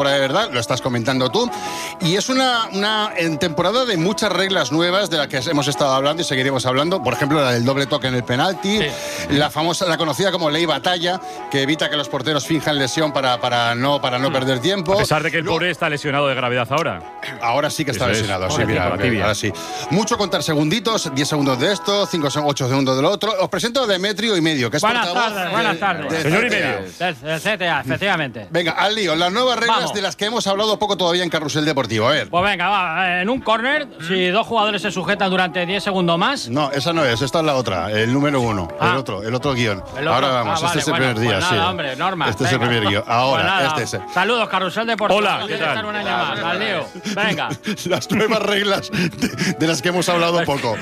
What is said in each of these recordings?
de verdad, lo estás comentando tú, y es una temporada de muchas reglas nuevas de las que hemos estado hablando y seguiremos hablando, por ejemplo la del doble toque en el penalti, la conocida como ley batalla, que evita que los porteros finjan lesión para no perder tiempo. A pesar de que el pobre está lesionado de gravedad ahora. Ahora sí que está lesionado, sí, mira, ahora sí. Mucho contar segunditos, 10 segundos de esto, 8 segundos de lo otro. Os presento a Demetrio y medio, que es buenas tardes. Señor y medio. Del CTA, efectivamente. Venga, al lío, las nuevas reglas de las que hemos hablado poco todavía en Carrusel Deportivo. A ver. Pues venga, va. En un córner, si dos jugadores se sujetan durante 10 segundos más. No, esa no es, esta es la otra, el número 1, el otro guión. Ahora vamos, este es el primer día, pues sí. Nada, hombre, Norma. Este es el primer guión. Ahora, pues este es. Saludos, Carrusel Deportivo. Hola, ¿qué tal? Un año más, al lío. Venga. Las nuevas reglas de las que hemos hablado poco.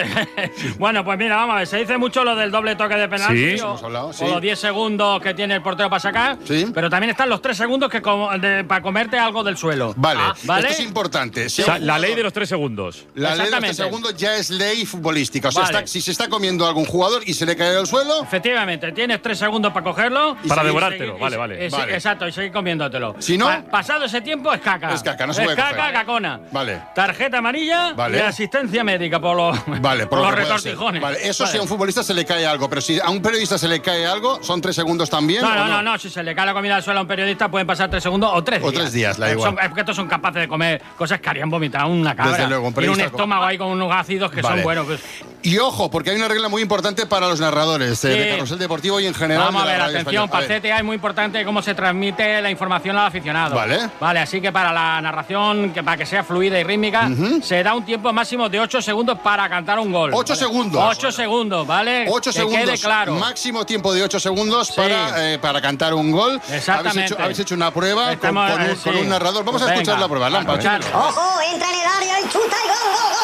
Bueno, pues mira, vamos a ver. Se dice mucho lo del doble toque de penalti. Sí, o, hemos hablado, sí. O los 10 segundos que tiene el portero para sacar. Sí. Pero también están los 3 segundos para comerte algo del suelo. Vale, ¿vale? esto es importante. La ley de los 3 segundos. La ley de los 3 segundos ya es ley futbolística. O sea, si se está comiendo algún jugador y se le cae al suelo. Efectivamente, tienes 3 segundos para cogerlo. Para devorártelo, vale. Exacto, y seguir comiéndotelo. Si no. Pasado ese tiempo es caca. Es caca, no se puede caca, coger. cacona. Vale. Tarjeta amarilla y asistencia médica por los retortijones. Vale, eso si a un futbolista se le cae algo, pero si a un periodista se le cae algo, ¿son 3 segundos también? No, si se le cae la comida al suelo a un periodista pueden pasar 3 segundos o 3 días. O 3 días, da igual. Es que estos son capaces de comer cosas que harían vomitar una cabra. Desde luego, y un estómago ahí con unos ácidos que son buenos. Pues. Y ojo, porque hay una regla muy importante para los narradores de Carrusel Deportivo y en general. Vamos a ver, atención, para CTA es muy importante cómo se transmite la información al aficionado. Vale, así que para la narración, para que sea fluida y rítmica, se da un tiempo máximo de 8 segundos para cantar un gol. 8 segundos. 8 segundos, ¿vale? 8 segundos. Quede claro. Máximo tiempo de 8 segundos para cantar un gol. Exactamente. Habéis hecho una prueba con un narrador. Vamos a escuchar la prueba. ¡Ojo! Entra en el área y chuta y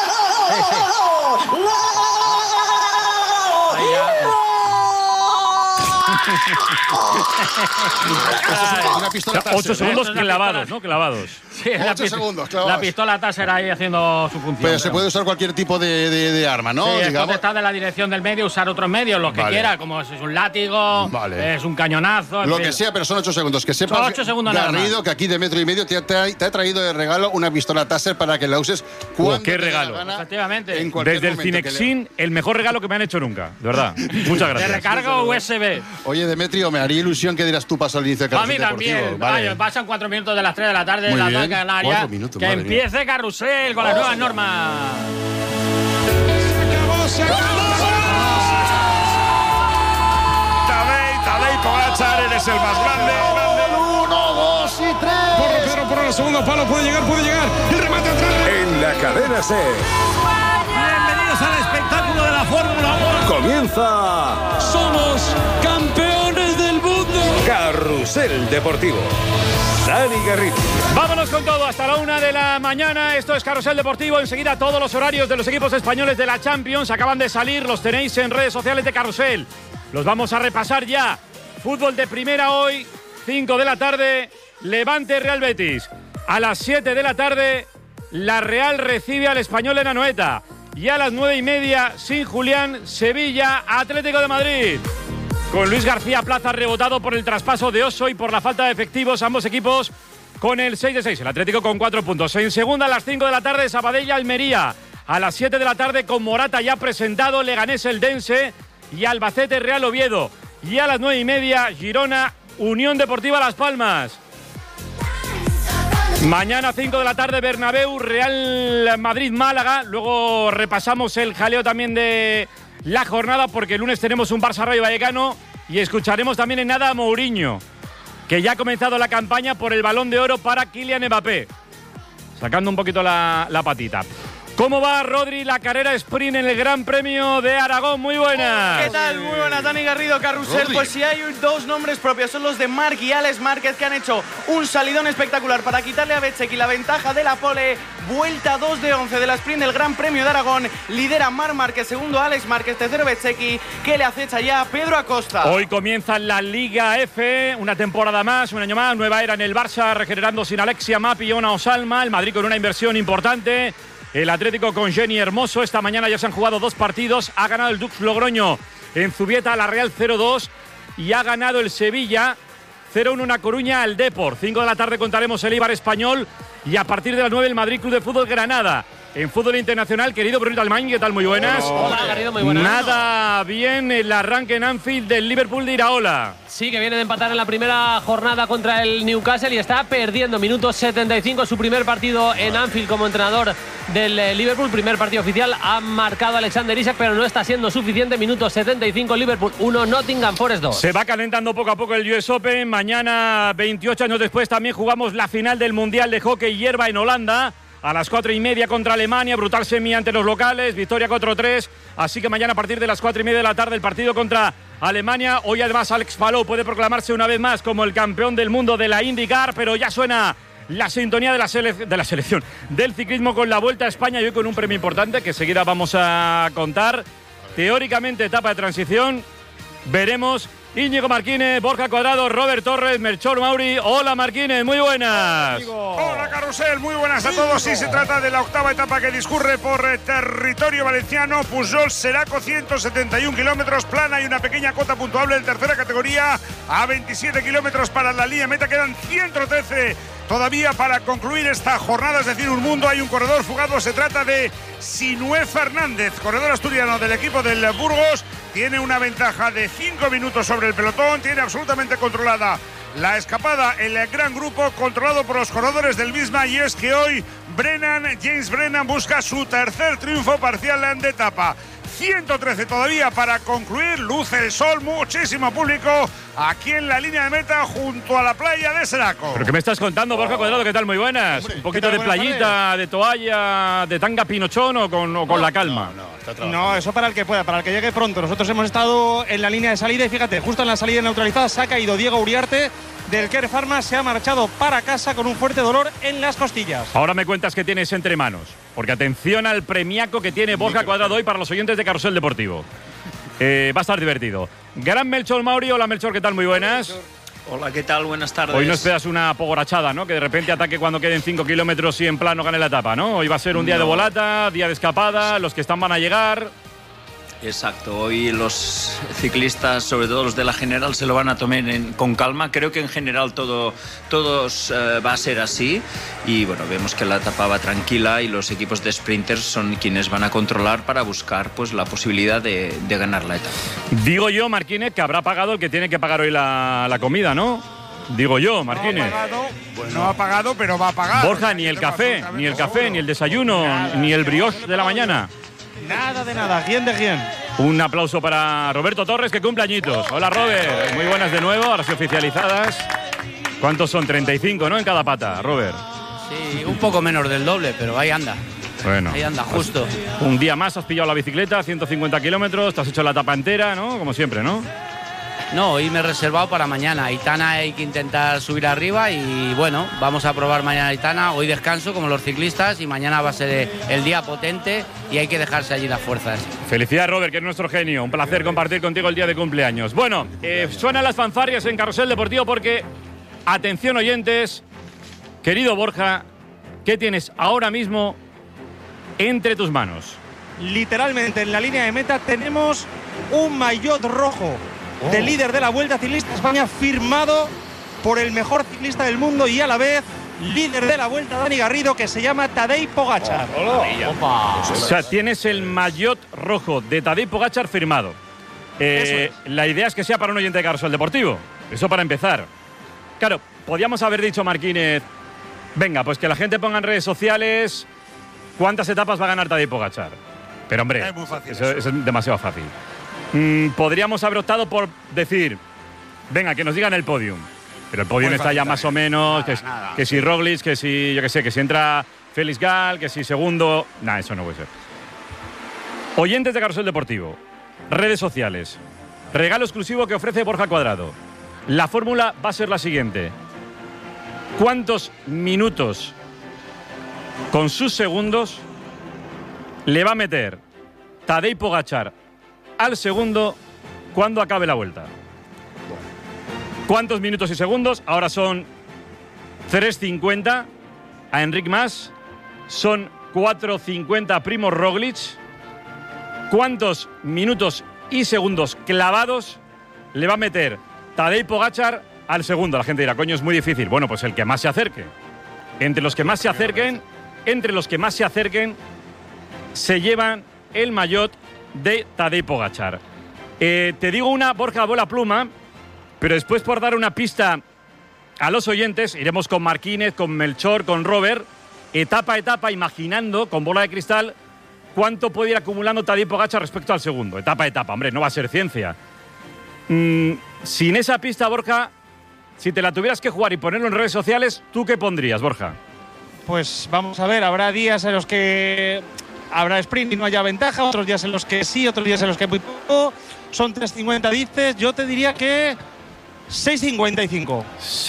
gol. Una pistola Taser, 8 segundos clavados, ¿no? Clavados. Sí, 8 segundos clavados. La pistola Taser ahí haciendo su función. Pero se puede usar cualquier tipo de arma, ¿no? Sí, digamos. está de la dirección del medio, usar otros medios, los que quiera, como si es un látigo, es un cañonazo. Lo que sea, pero son 8 segunos. Que sepas, 8 segundos Garrido, que aquí de metro y medio te ha traído de regalo una pistola Taser para que la uses cuando qué regalo. Efectivamente. Desde el Cinexin, el mejor regalo que me han hecho nunca. De verdad. Muchas gracias. De recarga USB. Oye, Demetrio, me haría ilusión que dieras tu paso al inicio de Carrusel Deportivo. A mí también. Vale. Pasan 4 minutos de las 3 de la tarde, la tarde canaria. 4 minutos, que empiece Carrusel con las nuevas normas. Tadej Pogačar, eres el más grande. 1, 2 y 3. Por el segundo palo, puede llegar. El remate atrás. En la cadena SER. Bienvenidos al espectáculo de la Fórmula 1. Comienza. Somos campeones del mundo. Carrusel Deportivo. Dani Garrido. Vámonos con todo hasta la 1 de la mañana. Esto es Carrusel Deportivo. Enseguida todos los horarios de los equipos españoles de la Champions acaban de salir. Los tenéis en redes sociales de Carrusel. Los vamos a repasar ya. Fútbol de primera hoy, 5 de la tarde, Levante Real Betis. A las 7 de la tarde, la Real recibe al Español en Anoeta. Y a las 9:30, sin Julián, Sevilla, Atlético de Madrid. Con Luis García Plaza rebotado por el traspaso de Oso y por la falta de efectivos, ambos equipos con el 6 de 6. El Atlético con 4 puntos. En segunda, a las 5 de la tarde, Sabadell Almería. A las 7 de la tarde, con Morata ya presentado, Leganés Eldense y Albacete Real Oviedo. Y a las 9:30, Girona Unión Deportiva Las Palmas. Mañana 5 de la tarde, Bernabéu, Real Madrid-Málaga. Luego repasamos el jaleo también de la jornada, porque el lunes tenemos un Barça Rayo Vallecano y escucharemos también en nada a Mourinho, que ya ha comenzado la campaña por el Balón de Oro para Kylian Mbappé, sacando un poquito la patita. ¿Cómo va, Rodri, la carrera sprint en el Gran Premio de Aragón? Muy buenas. ¿Qué tal? Muy buenas, Dani Garrido, Carrusel. Rodri. Pues sí, hay 2 nombres propios, son los de Marc y Alex Márquez, que han hecho un salidón espectacular para quitarle a Bezzecchi la ventaja de la pole. Vuelta 2 de 11 de la sprint del Gran Premio de Aragón. Lidera Marc Márquez, segundo Alex Márquez, tercero Bezzecchi, que le acecha ya a Pedro Acosta. Hoy comienza la Liga F, una temporada más, un año más, nueva era en el Barça, regenerando sin Alexia Mapi y Ona Osalma. El Madrid con una inversión importante. El Atlético con Jenny Hermoso. Esta mañana ya se han jugado 2 partidos. Ha ganado el Dux Logroño en Zubieta a la Real 0-2. Y ha ganado el Sevilla 0-1 en A Coruña al Depor. 5 de la tarde contaremos el Eibar Español y a partir de las 9 el Madrid Club de Fútbol Granada. En fútbol internacional, querido Bruno Alemán, ¿qué tal? Muy buenas. Hola, Garrido, muy buenas. Nada bien el arranque en Anfield del Liverpool de Iraola. Sí, que viene de empatar en la primera jornada contra el Newcastle y está perdiendo. Minuto 75, su primer partido en Anfield como entrenador del Liverpool. Primer partido oficial, ha marcado Alexander Isak, pero no está siendo suficiente. Minuto 75, Liverpool 1, Nottingham Forest 2. Se va calentando poco a poco el US Open. Mañana, 28 años después, también jugamos la final del Mundial de Hockey Hierba en Holanda. A las 4:30 contra Alemania, brutal semi ante los locales, victoria 4-3. Así que mañana a partir de las 4:30 de la tarde el partido contra Alemania. Hoy además Alex Palou puede proclamarse una vez más como el campeón del mundo de la IndyCar, pero ya suena la sintonía de la selección del ciclismo con la Vuelta a España y hoy con un premio importante que enseguida vamos a contar. Teóricamente etapa de transición, veremos. Íñigo Martínez, Borja Cuadrado, Robert Torres, Melchor Mauri. Hola Martínez, muy buenas. Hola Carrusel, muy buenas a todos. Sí, se trata de la octava etapa que discurre por territorio valenciano. Pujol, Seraco, 171 kilómetros, plana y una pequeña cota puntuable en tercera categoría a 27 kilómetros para la línea meta. Quedan 113 todavía para concluir esta jornada, es decir, un mundo. Hay un corredor fugado, se trata de Sinué Fernández, corredor asturiano del equipo del Burgos. Tiene una ventaja de 5 minutos sobre el pelotón, tiene absolutamente controlada la escapada, el gran grupo controlado por los corredores del Visma, y es que hoy James Brennan busca su tercer triunfo parcial de etapa. 113 todavía para concluir, luce el sol, muchísimo público aquí en la línea de meta junto a la playa de Seraco. ¿Pero qué me estás contando, Borja Cuadrado? ¿Qué tal? Muy buenas. Hombre, un poquito de playita, de toalla, de tanga pinochón o con la calma. No, eso para el que pueda, para el que llegue pronto. Nosotros hemos estado en la línea de salida y fíjate, justo en la salida neutralizada se ha caído Diego Uriarte del Care Pharma, se ha marchado para casa con un fuerte dolor en las costillas. Ahora me cuentas qué tienes entre manos, porque atención al premiaco que tiene Borja Cuadrado hoy para los oyentes de Carrusel Deportivo. Va a estar divertido. Gran Melchor Mauri. Hola Melchor, ¿qué tal? Muy buenas. Hola, ¿qué tal? Buenas tardes. Hoy no esperas una pogorachada, ¿no? Que de repente ataque cuando queden 5 kilómetros y en plano gane la etapa, ¿no? Hoy va a ser un día de volata, día de escapada, los que están van a llegar. Exacto, hoy los ciclistas, sobre todo los de la general, se lo van a tomar con calma. Creo que en general todos va a ser así y bueno, vemos que la etapa va tranquila y los equipos de sprinters son quienes van a controlar para buscar pues la posibilidad de ganar la etapa. Digo yo, Martínez, que habrá pagado el que tiene que pagar hoy la comida, ¿no? Digo yo, Martínez. No ha pagado, pero va a pagar. Borja, ni el café, ni el desayuno, ni el brioche de la mañana. Nada de nada, ¿quién de quién? Un aplauso para Roberto Torres, que cumple añitos. Hola, Robert. Muy buenas de nuevo, ahora sí oficializadas. ¿Cuántos son? 35, ¿no? En cada pata, Robert. Sí, un poco menos del doble, pero ahí anda. Bueno. Ahí anda, justo. Un día más has pillado la bicicleta, 150 kilómetros, te has hecho la etapa entera, ¿no? Como siempre, ¿no? No, hoy me he reservado para mañana. Aitana hay que intentar subir arriba y bueno, vamos a probar mañana Aitana. Hoy descanso como los ciclistas y mañana va a ser el día potente y hay que dejarse allí las fuerzas. Felicidades, Robert, que es nuestro genio. Un placer compartir contigo el día de cumpleaños. Bueno, suenan las fanfarrias en Carrusel Deportivo porque, atención oyentes, querido Borja, ¿qué tienes ahora mismo entre tus manos? Literalmente en la línea de meta tenemos un maillot rojo del líder de la Vuelta Ciclista España, firmado por el mejor ciclista del mundo y a la vez líder de la Vuelta, Dani Garrido, que se llama Tadej Pogačar. O sea, tienes el maillot rojo de Tadej Pogačar firmado. La idea es que sea para un oyente de Carrusel Deportivo. Eso para empezar. Claro, podíamos haber dicho, Martínez, venga, pues que la gente ponga en redes sociales cuántas etapas va a ganar Tadej Pogačar. Pero hombre, es muy fácil, eso es demasiado fácil. Podríamos haber optado por decir, venga, que nos digan el podium. Pero el podium está ya más o menos, que si Roglic, que si, yo qué sé, que si entra Félix Gal, que si segundo. Nah, eso no puede ser. Oyentes de Carrusel Deportivo, redes sociales, regalo exclusivo que ofrece Borja Cuadrado. La fórmula va a ser la siguiente: ¿cuántos minutos con sus segundos le va a meter Tadej Pogačar al segundo cuando acabe la vuelta? ¿Cuántos minutos y segundos? Ahora son 3.50 a Enric Mas, son 4.50 a Primož Roglic. ¿Cuántos minutos y segundos clavados le va a meter Tadej Pogačar al segundo. La gente dirá, coño, es muy difícil. Bueno, pues el que más se acerque. Entre los que más se acerquen, se llevan el maillot de Tadej Pogačar. Te digo una, Borja, bola pluma, pero después, por dar una pista a los oyentes, iremos con Marquínez, con Melchor, con Robert, etapa a etapa, imaginando con bola de cristal cuánto puede ir acumulando Tadej Pogačar respecto al segundo. Etapa a etapa, hombre, no va a ser ciencia. Sin esa pista, Borja, si te la tuvieras que jugar y ponerlo en redes sociales, ¿tú qué pondrías, Borja? Pues vamos a ver, habrá días en los que habrá sprint y no haya ventaja, otros días en los que sí, otros días en los que muy poco. Son 3.50 dices, yo te diría que 6.55.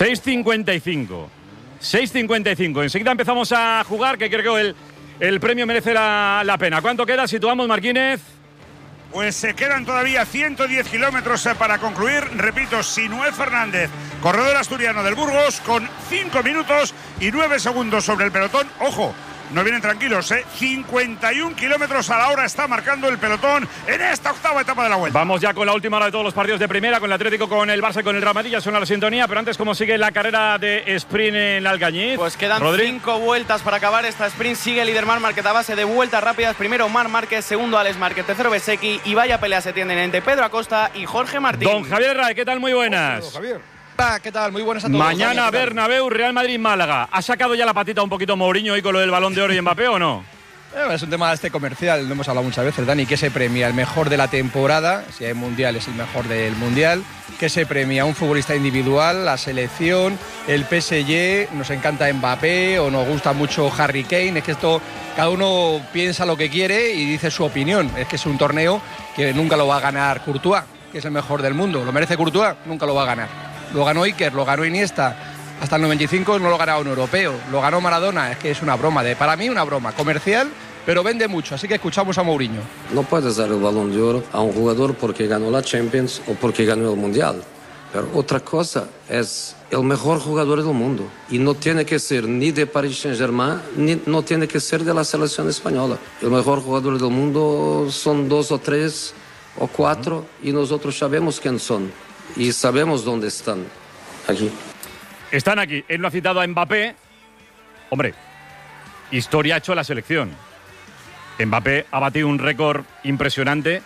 6.55. Enseguida empezamos a jugar, que creo que el premio merece la pena. ¿Cuánto queda? Situamos, Marquínez. Pues se quedan todavía 110 kilómetros para concluir. Repito, Sinué Fernández, corredor asturiano del Burgos, con 5 minutos y 9 segundos sobre el pelotón. ¡Ojo! No vienen tranquilos, 51 kilómetros a la hora está marcando el pelotón en esta octava etapa de la Vuelta. Vamos ya con la última hora de todos los partidos de primera, con el Atlético, con el Barça y con el Real Madrid. Ya suena la sintonía, pero antes, ¿cómo sigue la carrera de sprint en Alcañiz? Pues quedan 5 vueltas para acabar esta sprint. Sigue el líder Marc Márquez a base de vueltas rápidas. Primero Marc Márquez, segundo Alex Márquez, tercero Bezzecchi, y vaya pelea se tienden entre Pedro Acosta y Jorge Martín. Don Javier Herrera, ¿qué tal? Muy buenas. Javier. ¿Qué tal? Muy buenas a todos. Mañana Bernabéu, Real Madrid-Málaga. ¿Ha sacado ya la patita un poquito Mourinho hoy con lo del Balón de Oro y Mbappé o no? Es un tema comercial, lo hemos hablado muchas veces, Dani, que se premia el mejor de la temporada, si hay mundial es el mejor del mundial, que se premia a un futbolista individual, la selección, el PSG, nos encanta Mbappé o nos gusta mucho Harry Kane, es que esto cada uno piensa lo que quiere y dice su opinión, es que es un torneo que nunca lo va a ganar Courtois, que es el mejor del mundo, ¿lo merece Courtois? Nunca lo va a ganar. Lo ganó Iker, lo ganó Iniesta, hasta el 95 no lo ganaba un europeo, lo ganó Maradona, es que es una broma, para mí una broma comercial, pero vende mucho, así que escuchamos a Mourinho. No puedes dar el Balón de Oro a un jugador porque ganó la Champions o porque ganó el Mundial, pero otra cosa es el mejor jugador del mundo y no tiene que ser ni de Paris Saint-Germain ni no tiene que ser de la selección española. El mejor jugador del mundo son 2 o 3 o 4 y nosotros sabemos quién son. Y sabemos dónde están. Aquí. Están aquí. Él lo ha citado a Mbappé. Hombre, historia ha hecho la selección. Mbappé ha batido un récord impresionante.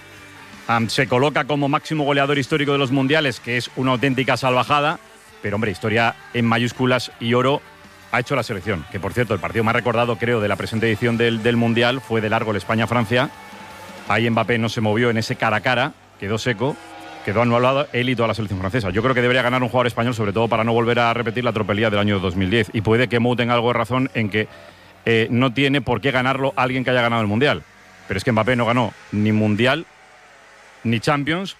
Se coloca como máximo goleador histórico de los mundiales, que es una auténtica salvajada. Pero, hombre, historia en mayúsculas y oro ha hecho la selección. Que, por cierto, el partido más recordado, creo, de la presente edición del mundial fue de largo el España-Francia. Ahí Mbappé no se movió en ese cara a cara, quedó seco. Quedó anulado él y toda la selección francesa. Yo creo que debería ganar un jugador español, sobre todo para no volver a repetir la tropelía del año 2010. Y puede que Mou tenga algo de razón en que no tiene por qué ganarlo alguien que haya ganado el Mundial. Pero es que Mbappé no ganó ni Mundial, ni Champions,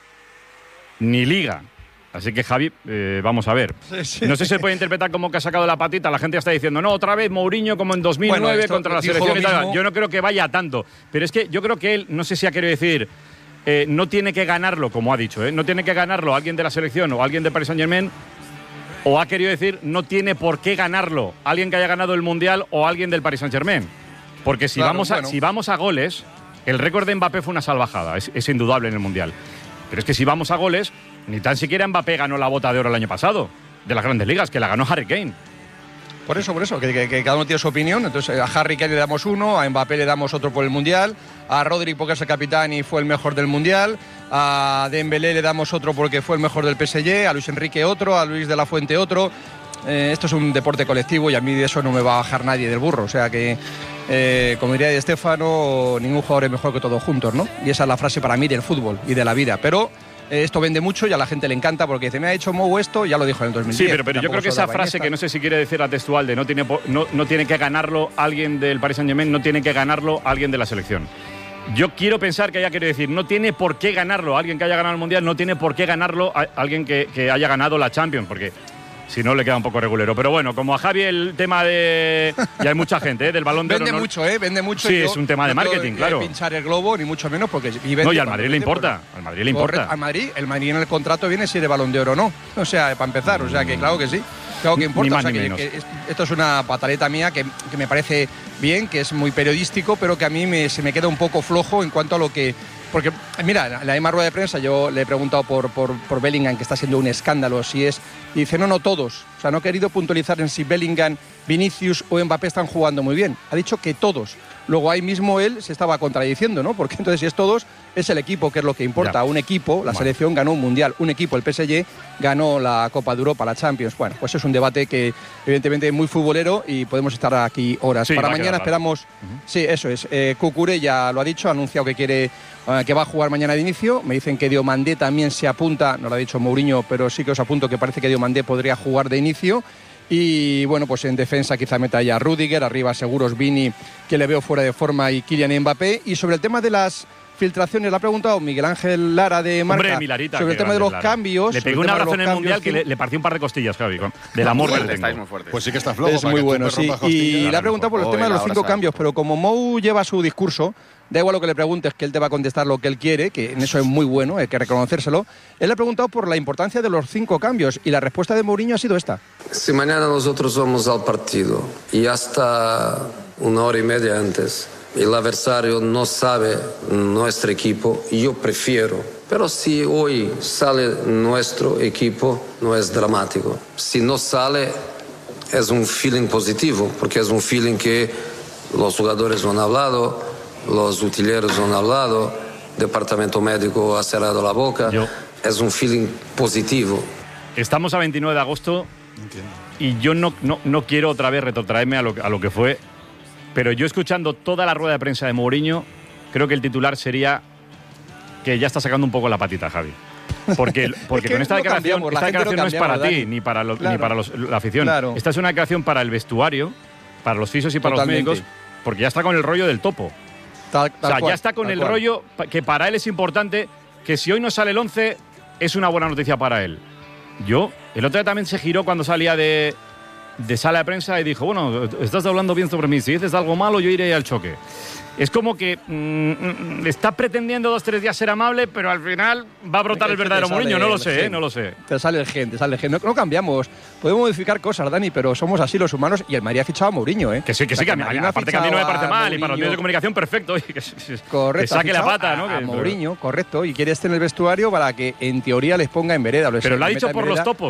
ni Liga. Así que, Javi, vamos a ver. Sí. No sé si se puede interpretar como que ha sacado la patita. La gente ya está diciendo, no, otra vez Mourinho como en 2009 contra la selección y tal. Yo no creo que vaya tanto. Pero es que yo creo que él, no sé si ha querido decir... no tiene que ganarlo, como ha dicho, no tiene que ganarlo alguien de la selección o alguien de Paris Saint-Germain, o ha querido decir no tiene por qué ganarlo alguien que haya ganado el Mundial o alguien del Paris Saint-Germain. Porque si, claro, si vamos a goles, el récord de Mbappé fue una salvajada, es indudable en el Mundial. Pero es que si vamos a goles, ni tan siquiera Mbappé ganó la Bota de Oro el año pasado, de las Grandes Ligas, que la ganó Harry Kane. Por eso, que cada uno tiene su opinión. Entonces a Harry Kane le damos uno, a Mbappé le damos otro por el Mundial, a Rodri porque es el capitán y fue el mejor del Mundial, a Dembélé le damos otro porque fue el mejor del PSG, a Luis Enrique otro, a Luis de la Fuente otro. Esto es un deporte colectivo y a mí de eso no me va a bajar nadie del burro. O sea que, como diría Di Stéfano, ningún jugador es mejor que todos juntos, ¿no? Y esa es la frase para mí del fútbol y de la vida. Pero... esto vende mucho y a la gente le encanta porque dice, me ha hecho Mou esto, ya lo dijo en el 2010. Sí, pero yo creo que esa frase, que no sé si quiere decir la textual, de no tiene que ganarlo alguien del Paris Saint-Germain, no tiene que ganarlo alguien de la selección. Yo quiero pensar que haya querido decir, no tiene por qué ganarlo alguien que haya ganado el Mundial, no tiene por qué ganarlo alguien que haya ganado la Champions, porque... si no, le queda un poco regulero. Pero bueno, como a Javi el tema de... y hay mucha gente, del Balón de Oro... Vende mucho, vende mucho. Sí, es un tema de marketing, claro. No pinchar el globo, ni mucho menos, porque... no, y al Madrid le importa. Al Madrid le importa. Al Madrid, el Madrid en el contrato viene si eres Balón de Oro o no. O sea, para empezar, o sea, que claro que sí. Claro que importa. Ni más, o sea, ni menos. Esto es una pataleta mía que me parece bien, que es muy periodístico, pero que a mí se me queda un poco flojo en cuanto a lo que Porque, mira, en la misma rueda de prensa yo le he preguntado por Bellingham, que está siendo un escándalo, si es... Y dice, no todos. O sea, no ha querido puntualizar en si Bellingham, Vinicius o Mbappé están jugando muy bien. Ha dicho que todos. Luego ahí mismo él se estaba contradiciendo, ¿no? Porque entonces si es todos, es el equipo, que es lo que importa. Un equipo, la selección ganó un Mundial. Un equipo, el PSG, ganó la Copa de Europa, la Champions. Bueno, pues es un debate que evidentemente es muy futbolero y podemos estar aquí horas. Sí, para mañana esperamos... Sí, eso es. Cucurella ya lo ha dicho, ha anunciado que va a jugar mañana de inicio. Me dicen que Diomandé también se apunta, no lo ha dicho Mourinho, pero sí que os apunto que parece que Diomandé podría jugar de inicio. Y bueno, pues en defensa quizá meta ya a Rüdiger, arriba seguros Vini, que le veo fuera de forma, y Kylian Mbappé. Y sobre el tema de las filtraciones, le ha preguntado Miguel Ángel Lara de Marca. Hombre, Milarita, sobre el tema de los cambios. Le pegó un abrazo en el Mundial que le partió un par de costillas, Javi, del amor que le tengo. Pues sí que está flojo. Es muy bueno, sí. Y le ha preguntado por el tema de los 5 cambios, pero como Mou lleva su discurso, da igual lo que le preguntes, que él te va a contestar lo que él quiere, que en eso es muy bueno, hay que reconocérselo. Él le ha preguntado por la importancia de los 5 cambios y la respuesta de Mourinho ha sido esta. Si mañana nosotros vamos al partido y hasta 1 hora y media antes el adversario no sabe nuestro equipo, yo prefiero. Pero si hoy sale nuestro equipo, no es dramático. Si no sale, es un feeling positivo, porque es un feeling que los jugadores han hablado, los utileros han hablado, el departamento médico ha cerrado la boca. Es un feeling positivo. Estamos a 29 de agosto y yo no quiero otra vez retrotraerme a lo que fue, pero yo escuchando toda la rueda de prensa de Mourinho, creo que el titular sería que ya está sacando un poco la patita, Javi. Porque con esta declaración, no es para ti, ni para la afición. Claro. Esta es una declaración para el vestuario, para los fisios y para los médicos, porque ya está con el rollo del topo. Ya está con el rollo que para él es importante, que si hoy no sale el 11, es una buena noticia para él. El otro día también se giró cuando salía de sala de prensa y dijo, bueno, estás hablando bien sobre mí, si dices algo malo yo iré al choque. Es como que está pretendiendo 2-3 días ser amable, pero al final va a brotar el verdadero Mourinho. No lo sé, no lo sé. Te sale el gen. No cambiamos. Podemos modificar cosas, Dani, pero somos así los humanos. Y el Madrid ha fichado a Mourinho, ¿eh? Que sí, que aparte que a mí no me parece mal. Y para los medios de comunicación, perfecto. Correcto. Que saque la pata, ¿no? A Mourinho, correcto. Y quiere estar en el vestuario para que, en teoría, les ponga en vereda. Pero lo ha dicho por los topos.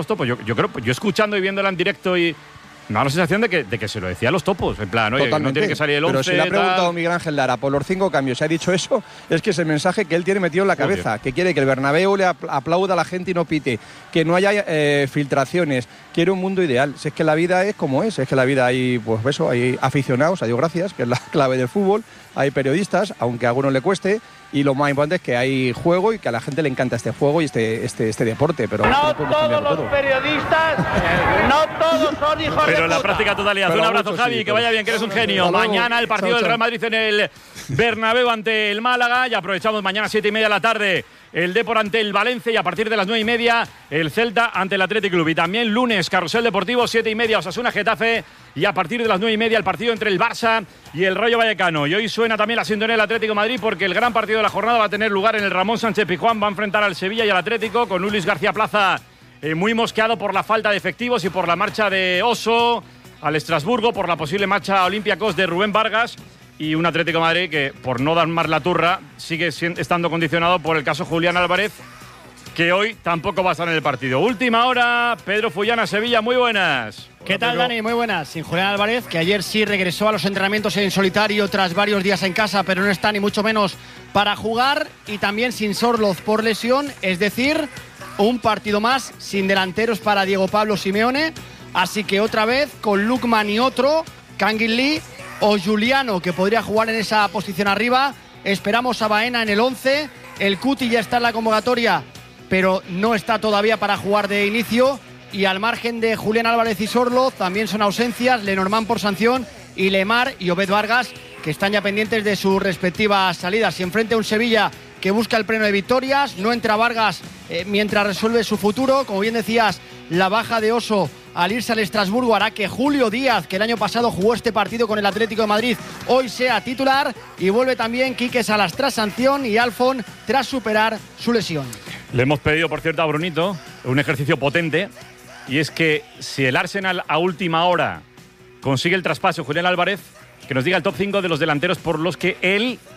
Yo creo, yo escuchando y viéndola en directo y... Me da la sensación de que se lo decía a los topos, en plan, oye, no tiene que salir el 11. Pero si le ha preguntado Miguel Ángel Lara por los 5 cambios, se ha dicho eso, es que es el mensaje que él tiene metido en la cabeza, que quiere que el Bernabéu le aplauda a la gente y no pite, que no haya filtraciones, quiere un mundo ideal. Si es que la vida es como es que la vida hay, pues eso, hay aficionados, a Dios gracias, que es la clave del fútbol, hay periodistas, aunque a algunos le cueste, y lo más importante es que hay juego y que a la gente le encanta este juego y este deporte. Pero no todos los periodistas, no todos son hijos de puta. Pero en la práctica totalidad. Un abrazo, Javi, que vaya bien, que eres un genio. Mañana el partido del Real Madrid en el Bernabéu ante el Málaga. Y aprovechamos mañana 7:30 de la tarde el Depor ante el Valencia y a partir de las 9:30 el Celta ante el Athletic Club. Y también lunes, Carrusel Deportivo, 7:30 Osasuna Getafe y a partir de las 9:30 el partido entre el Barça y el Rayo Vallecano. Y hoy suena también la sintonía del Atlético de Madrid porque el gran partido de la jornada va a tener lugar en el Ramón Sánchez Pizjuán. Va a enfrentar al Sevilla y al Atlético con un Luis García Plaza muy mosqueado por la falta de efectivos y por la marcha de Oso al Estrasburgo, por la posible marcha a Olympiacos de Rubén Vargas. Y un Atlético de Madrid que, por no dar más la turra, sigue estando condicionado por el caso Julián Álvarez, que hoy tampoco va a estar en el partido. Última hora, Pedro Fullana, Sevilla, muy buenas. ¿Qué tal, Dani? Muy buenas. Sin Julián Álvarez, que ayer sí regresó a los entrenamientos en solitario tras varios días en casa, pero no está ni mucho menos para jugar. Y también sin Sorloz por lesión, es decir, un partido más sin delanteros para Diego Pablo Simeone. Así que otra vez con Lukman y otro, Kangin Lee o Juliano, que podría jugar en esa posición arriba. Esperamos a Baena en el 11. El Cuti ya está en la convocatoria, pero no está todavía para jugar de inicio. Y al margen de Julián Álvarez y Sorloz, también son ausencias Lenormand por sanción y Lemar y Obed Vargas, que están ya pendientes de sus respectivas salidas. Y enfrente a un Sevilla que busca el pleno de victorias. No entra Vargas mientras resuelve su futuro. Como bien decías, la baja de Oso al irse al Estrasburgo hará que Julio Díaz, que el año pasado jugó este partido con el Atlético de Madrid, hoy sea titular. Y vuelve también Quique Salas tras sanción y Alfon tras superar su lesión. Le hemos pedido, por cierto, a Brunito un ejercicio potente, y es que si el Arsenal a última hora consigue el traspaso Julián Álvarez, que nos diga el top 5 de los delanteros por los que él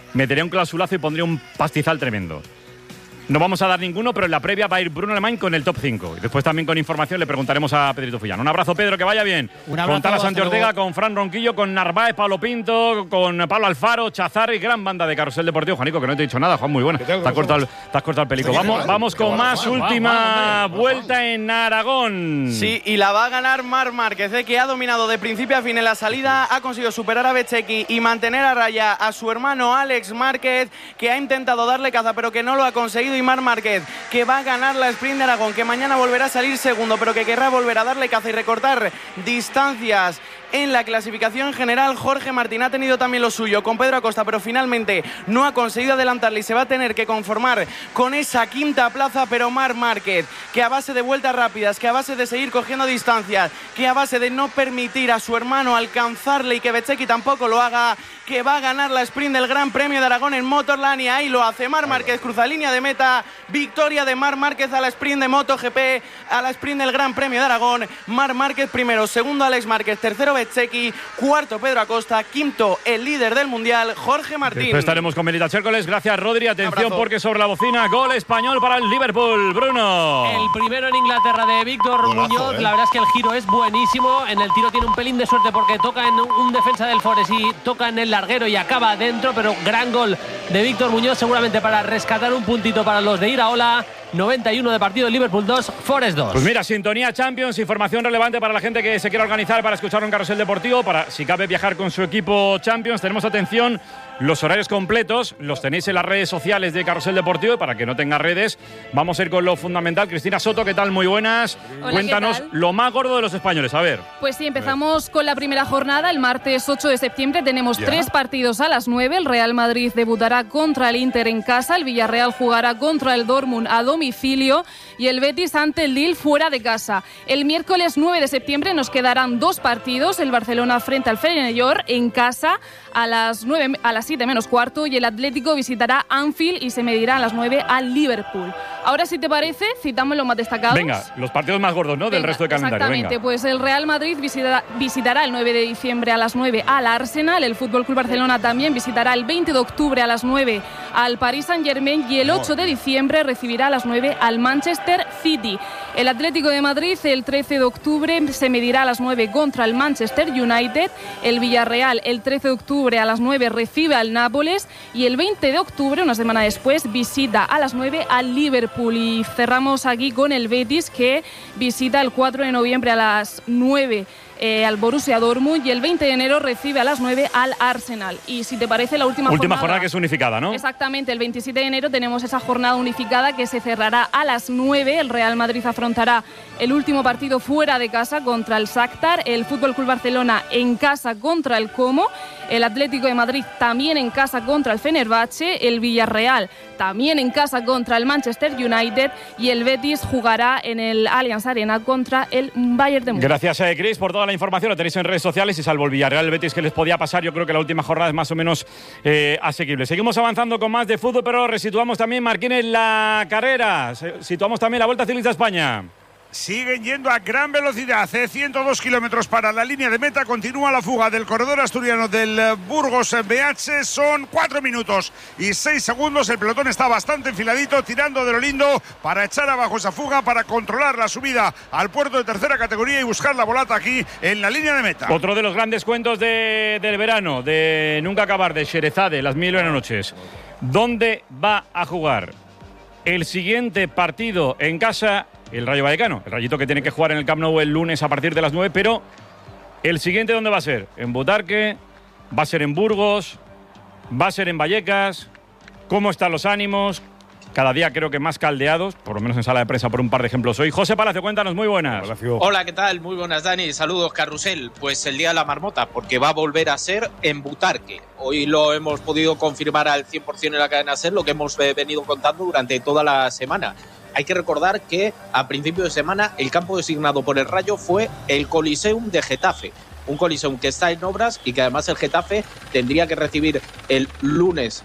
metería un clausulazo y pondría un pastizal tremendo. No vamos a dar ninguno, pero en la previa va a ir Bruno Alemán con el top 5. Y después también con información le preguntaremos a Pedrito Fullán. Un abrazo, Pedro, que vaya bien. Un abrazo, con Tala Santi luego. Ortega, con Fran Ronquillo, con Narváez, Pablo Pinto, con Pablo Alfaro, Chazar y gran banda de Carrusel Deportivo. Juanico, que no te he dicho nada, Juan, muy buena. Te has cortado el pelico. Vamos con más última vuelta en Aragón. Sí, y la va a ganar Marc Márquez, que ha dominado de principio a fin en la salida, ha conseguido superar a Bezzecchi y mantener a raya a su hermano Alex Márquez, que ha intentado darle caza, pero que no lo ha conseguido, y Marc Márquez, que va a ganar la Sprint de Aragón, que mañana volverá a salir segundo, pero que querrá volver a darle caza y recortar distancias en la clasificación general. Jorge Martín ha tenido también lo suyo con Pedro Acosta, pero finalmente no ha conseguido adelantarle y se va a tener que conformar con esa quinta plaza. Pero Marc Márquez, que a base de vueltas rápidas, que a base de seguir cogiendo distancias, que a base de no permitir a su hermano alcanzarle y que Bezzecchi tampoco lo haga, que va a ganar la Sprint del Gran Premio de Aragón en Motorland, y ahí lo hace Marc Márquez, cruza línea de meta, victoria de Marc Márquez a la Sprint de MotoGP, a la Sprint del Gran Premio de Aragón. Marc Márquez primero, segundo Alex Márquez, tercero Bezzecchi, cuarto Pedro Acosta, quinto el líder del Mundial, Jorge Martín. Después estaremos con Melita Chércoles. Gracias, Rodri. Atención, porque sobre la bocina, gol español para el Liverpool. Bruno. El primero en Inglaterra de Víctor Muñoz. La verdad es que el giro es buenísimo. En el tiro tiene un pelín de suerte porque toca en un defensa del Forest y toca en el larguero y acaba adentro, pero gran gol de Víctor Muñoz, seguramente para rescatar un puntito para los de Iraola. 91 de partido, Liverpool 2, Forest 2. Pues mira, sintonía Champions, información relevante para la gente que se quiera organizar para escuchar un Carrusel Deportivo, para, si cabe, viajar con su equipo Champions. Tenemos, atención, los horarios completos, los tenéis en las redes sociales de Carrusel Deportivo, y para que no tenga redes, vamos a ir con lo fundamental. Cristina Soto, ¿qué tal? Muy buenas. Hola, cuéntanos lo más gordo de los españoles, a ver. Pues sí, empezamos con la primera jornada, el martes 8 de septiembre. Tenemos 3 partidos a las 9. El Real Madrid debutará contra el Inter en casa, el Villarreal jugará contra el Dortmund a domicilio y el Betis ante el Lille fuera de casa. El miércoles 9 de septiembre nos quedarán 2 partidos, el Barcelona frente al Feyenoord en casa a las 7 menos cuarto, y el Atlético visitará Anfield y se medirá a las 9 al Liverpool. Ahora, si te parece, citamos los más destacados. Venga, los partidos más gordos, ¿no? Del resto de calendario. Exactamente, Venga. pues el Real Madrid visitará el 9 de diciembre a las 9 al Arsenal, el FC Barcelona también visitará el 20 de octubre a las 9 al Paris Saint-Germain, y el 8 de diciembre recibirá a las 9 al Manchester City. El Atlético de Madrid el 13 de octubre se medirá a las 9 contra el Manchester United, el Villarreal el 13 de octubre a las 9 recibe al Nápoles, y el 20 de octubre, una semana después, visita a las 9 al Liverpool. Y cerramos aquí con el Betis, que visita el 4 de noviembre a las 9 al Borussia Dortmund, y el 20 de enero recibe a las 9 al Arsenal. Y si te parece, la última jornada que es unificada, ¿no? Exactamente, el 27 de enero tenemos esa jornada unificada que se cerrará a las 9. El Real Madrid afrontará el último partido fuera de casa contra el Shakhtar, el FC Barcelona en casa contra el Como, el Atlético de Madrid también en casa contra el Fenerbahce, el Villarreal también en casa contra el Manchester United, y el Betis jugará en el Allianz Arena contra el Bayern de Múnich. Gracias, Cris, por toda la información. Lo tenéis en redes sociales, y salvo el Villarreal, el Betis que les podía pasar, yo creo que la última jornada es más o menos asequible. Seguimos avanzando con más de fútbol, pero resituamos también, Marquines, la carrera. Situamos también la Vuelta Ciclista a España. Siguen yendo a gran velocidad, 102 kilómetros para la línea de meta. Continúa la fuga del corredor asturiano del Burgos BH. Son 4 minutos y 6 segundos. El pelotón está bastante enfiladito, tirando de lo lindo para echar abajo esa fuga, para controlar la subida al puerto de tercera categoría y buscar la volata aquí en la línea de meta. Otro de los grandes cuentos del verano, de nunca acabar, de Sherezade, las 1001 noches. ¿Dónde va a jugar el siguiente partido en casa? El Rayo Vallecano, el Rayito, que tiene que jugar en el Camp Nou el lunes a partir de las 9, pero el siguiente, ¿dónde va a ser? ¿En Butarque? ¿Va a ser en Burgos? ¿Va a ser en Vallecas? ¿Cómo están los ánimos? Cada día creo que más caldeados, por lo menos en sala de prensa, por un par de ejemplos hoy. José Palacio, cuéntanos, muy buenas. Hola, ¿qué tal? Muy buenas, Dani. Saludos, Carrusel. Pues el día de la marmota, porque va a volver a ser en Butarque. Hoy lo hemos podido confirmar al 100% en la cadena SER, lo que hemos venido contando durante toda la semana. Hay que recordar que a principio de semana el campo designado por el Rayo fue el Coliseum de Getafe. Un Coliseum que está en obras y que además el Getafe tendría que recibir el lunes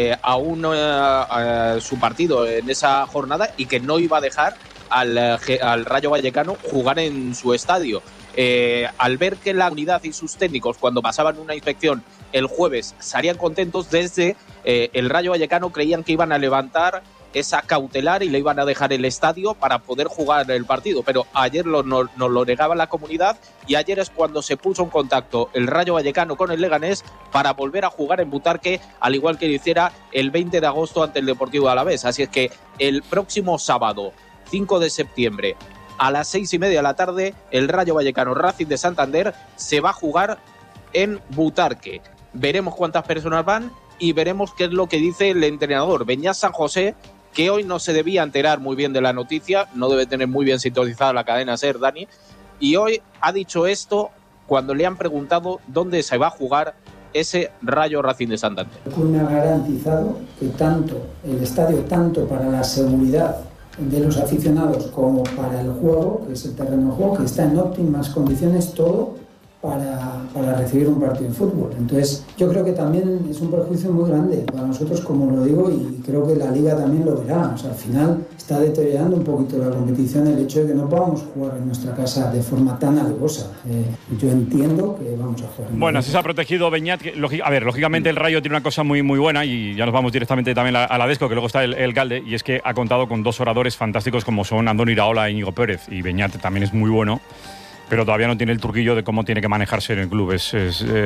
a su partido en esa jornada, y que no iba a dejar al Rayo Vallecano jugar en su estadio. al ver que la unidad y sus técnicos, cuando pasaban una inspección el jueves, salían contentos, desde el Rayo Vallecano creían que iban a levantar esa cautelar y le iban a dejar el estadio para poder jugar el partido, pero ayer nos lo negaba la comunidad, y ayer es cuando se puso en contacto el Rayo Vallecano con el Leganés para volver a jugar en Butarque, al igual que lo hiciera el 20 de agosto ante el Deportivo Alavés. Así es que el próximo sábado, 5 de septiembre, a las 6:30 de la tarde, el Rayo Vallecano Racing de Santander se va a jugar en Butarque. Veremos cuántas personas van y veremos qué es lo que dice el entrenador Beñat San José, que hoy no se debía enterar muy bien de la noticia, no debe tener muy bien sintonizada la cadena SER, Dani, y hoy ha dicho esto cuando le han preguntado dónde se va a jugar ese Rayo Racing de Santander. El club me ha garantizado que tanto el estadio, tanto para la seguridad de los aficionados como para el juego, que es el terreno de juego, que está en óptimas condiciones todo para recibir un partido de fútbol. Entonces, yo creo que también es un perjuicio muy grande para nosotros, como lo digo, y creo que la Liga también lo verá. O sea, al final está deteriorando un poquito la competición el hecho de que no podamos jugar en nuestra casa de forma tan alevosa. Yo entiendo que vamos a jugar. Bueno, así se ha protegido Beñat. A ver, lógicamente el Rayo tiene una cosa muy, muy buena, y ya nos vamos directamente también a la Desco, que luego está el Galde, y es que ha contado con dos oradores fantásticos como son Andoni Iraola e Íñigo Pérez, y Beñat también es muy bueno, pero todavía no tiene el truquillo de cómo tiene que manejarse en el club. Es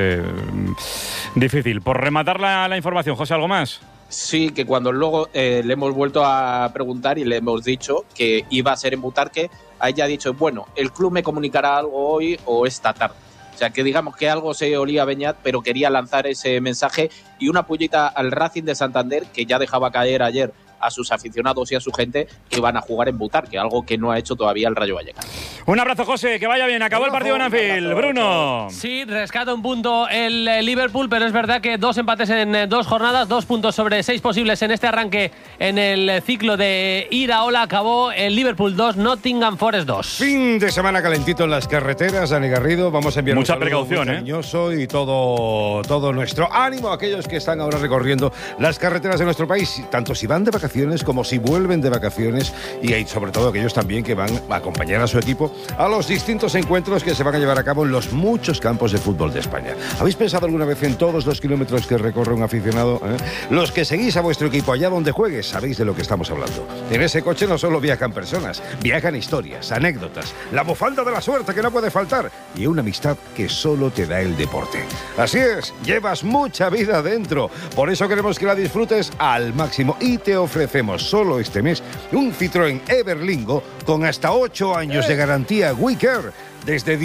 difícil. Por rematar la información, José, ¿algo más? Sí, que cuando luego le hemos vuelto a preguntar y le hemos dicho que iba a ser en Butarque, a ella ha dicho, bueno, el club me comunicará algo hoy o esta tarde. O sea, que digamos que algo se olía a Beñat, pero quería lanzar ese mensaje, y una pullita al Racing de Santander, que ya dejaba caer ayer a sus aficionados y a su gente que van a jugar en Butarque, algo que no ha hecho todavía el Rayo Vallecano. Un abrazo, José, que vaya bien. Acabó el partido en Anfield. Bruno. Sí, rescata un punto el Liverpool, pero es verdad que 2 empates en 2 jornadas, 2 puntos sobre 6 posibles en este arranque en el ciclo de Iraola. Acabó el Liverpool 2, Nottingham Forest 2. Fin de semana calentito en las carreteras, Dani Garrido. Vamos a enviar mucha un precaución, muy cariñoso y todo nuestro ánimo a aquellos que están ahora recorriendo las carreteras de nuestro país, tanto si van de vacaciones como si vuelven de vacaciones, y hay sobre todo aquellos también que van a acompañar a su equipo a los distintos encuentros que se van a llevar a cabo en los muchos campos de fútbol de España. ¿Habéis pensado alguna vez en todos los kilómetros que recorre un aficionado? Los que seguís a vuestro equipo allá donde juegues sabéis de lo que estamos hablando. En ese coche no solo viajan personas, viajan historias, anécdotas, la bufanda de la suerte que no puede faltar, y una amistad que solo te da el deporte. Así es, llevas mucha vida dentro. Por eso queremos que la disfrutes al máximo, y te ofrecemos solo este mes un Citroën Everlingo con hasta 8 años de garantía WeCare desde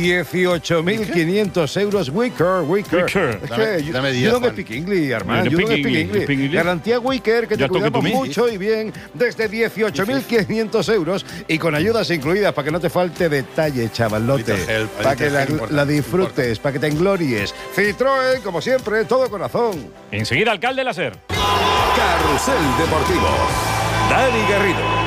18.500 euros. WeCare. Dame 10, You don't Juan. speak English, Armand. You don't speak English. Garantía WeCare, que te cuidamos mucho y bien, desde 18.500 euros y con ayudas incluidas, para que no te falte detalle, chavalote. Para que la disfrutes, para que te englories. Citroën, como siempre, todo corazón. Enseguida, alcalde Láser. Carrusel Deportivo. Dani Garrido.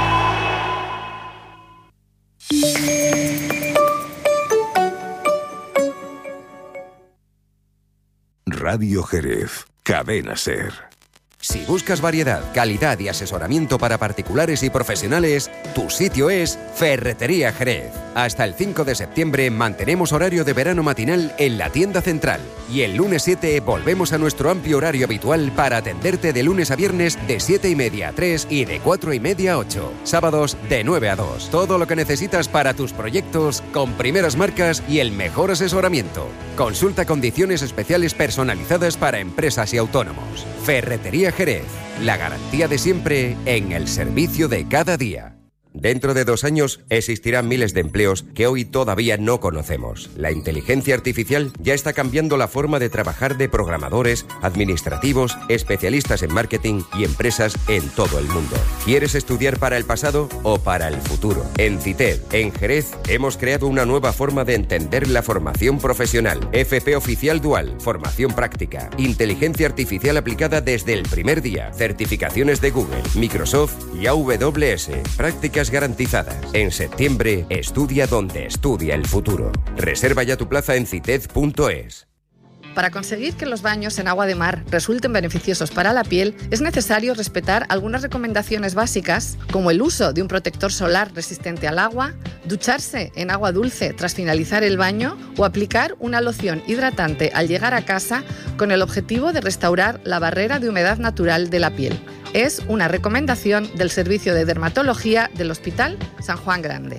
Radio Jerez, Cadena SER. Si buscas variedad, calidad y asesoramiento para particulares y profesionales, tu sitio es Ferretería Jerez. Hasta el 5 de septiembre mantenemos horario de verano matinal en la tienda central. Y el lunes 7 volvemos a nuestro amplio horario habitual para atenderte de lunes a viernes de 7:30 a 3 y de 4:30 a 8. Sábados de 9 a 2. Todo lo que necesitas para tus proyectos con primeras marcas y el mejor asesoramiento. Consulta condiciones especiales personalizadas para empresas y autónomos. Ferretería Jerez, la garantía de siempre en el servicio de cada día. Dentro de 2 años existirán miles de empleos que hoy todavía no conocemos. La inteligencia artificial ya está cambiando la forma de trabajar de programadores, administrativos, especialistas en marketing y empresas en todo el mundo. ¿Quieres estudiar para el pasado o para el futuro? En CITED, en Jerez, hemos creado una nueva forma de entender la formación profesional. FP Oficial Dual, formación práctica, inteligencia artificial aplicada desde el primer día, certificaciones de Google, Microsoft y AWS, prácticas garantizadas. En septiembre, estudia donde estudia el futuro. Reserva ya tu plaza en cited.es. Para conseguir que los baños en agua de mar resulten beneficiosos para la piel, es necesario respetar algunas recomendaciones básicas, como el uso de un protector solar resistente al agua, ducharse en agua dulce tras finalizar el baño o aplicar una loción hidratante al llegar a casa con el objetivo de restaurar la barrera de humedad natural de la piel. Es una recomendación del Servicio de Dermatología del Hospital San Juan Grande.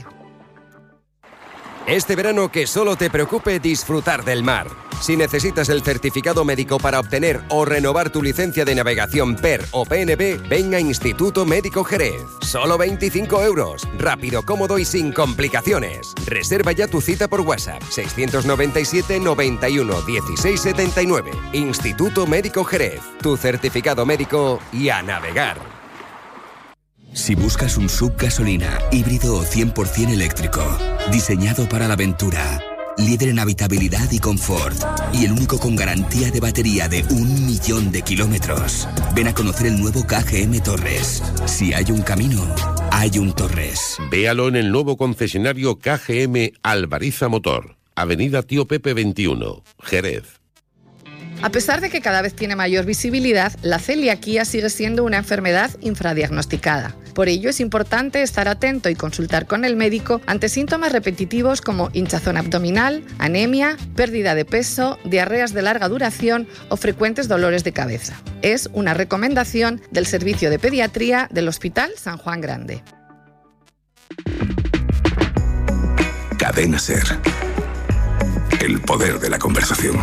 Este verano que solo te preocupe disfrutar del mar. Si necesitas el certificado médico para obtener o renovar tu licencia de navegación PER o PNB, ven a Instituto Médico Jerez. Solo 25 €. Rápido, cómodo y sin complicaciones. Reserva ya tu cita por WhatsApp. 697 91 16 79. Instituto Médico Jerez. Tu certificado médico y a navegar. Si buscas un SUV gasolina, híbrido o 100% eléctrico, diseñado para la aventura, líder en habitabilidad y confort, y el único con garantía de batería de 1.000.000 de kilómetros, ven a conocer el nuevo KGM Torres. Si hay un camino, hay un Torres. Véalo en el nuevo concesionario KGM Alvariza Motor, Avenida Tío Pepe 21, Jerez. A pesar de que cada vez tiene mayor visibilidad, la celiaquía sigue siendo una enfermedad infradiagnosticada. Por ello es importante estar atento y consultar con el médico ante síntomas repetitivos como hinchazón abdominal, anemia, pérdida de peso, diarreas de larga duración o frecuentes dolores de cabeza. Es una recomendación del Servicio de Pediatría del Hospital San Juan Grande. Cadena SER. El poder de la conversación.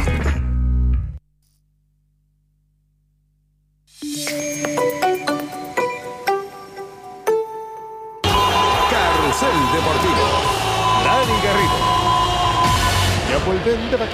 Carrusel Deportivo. Dani Garrido. Ya vuelven de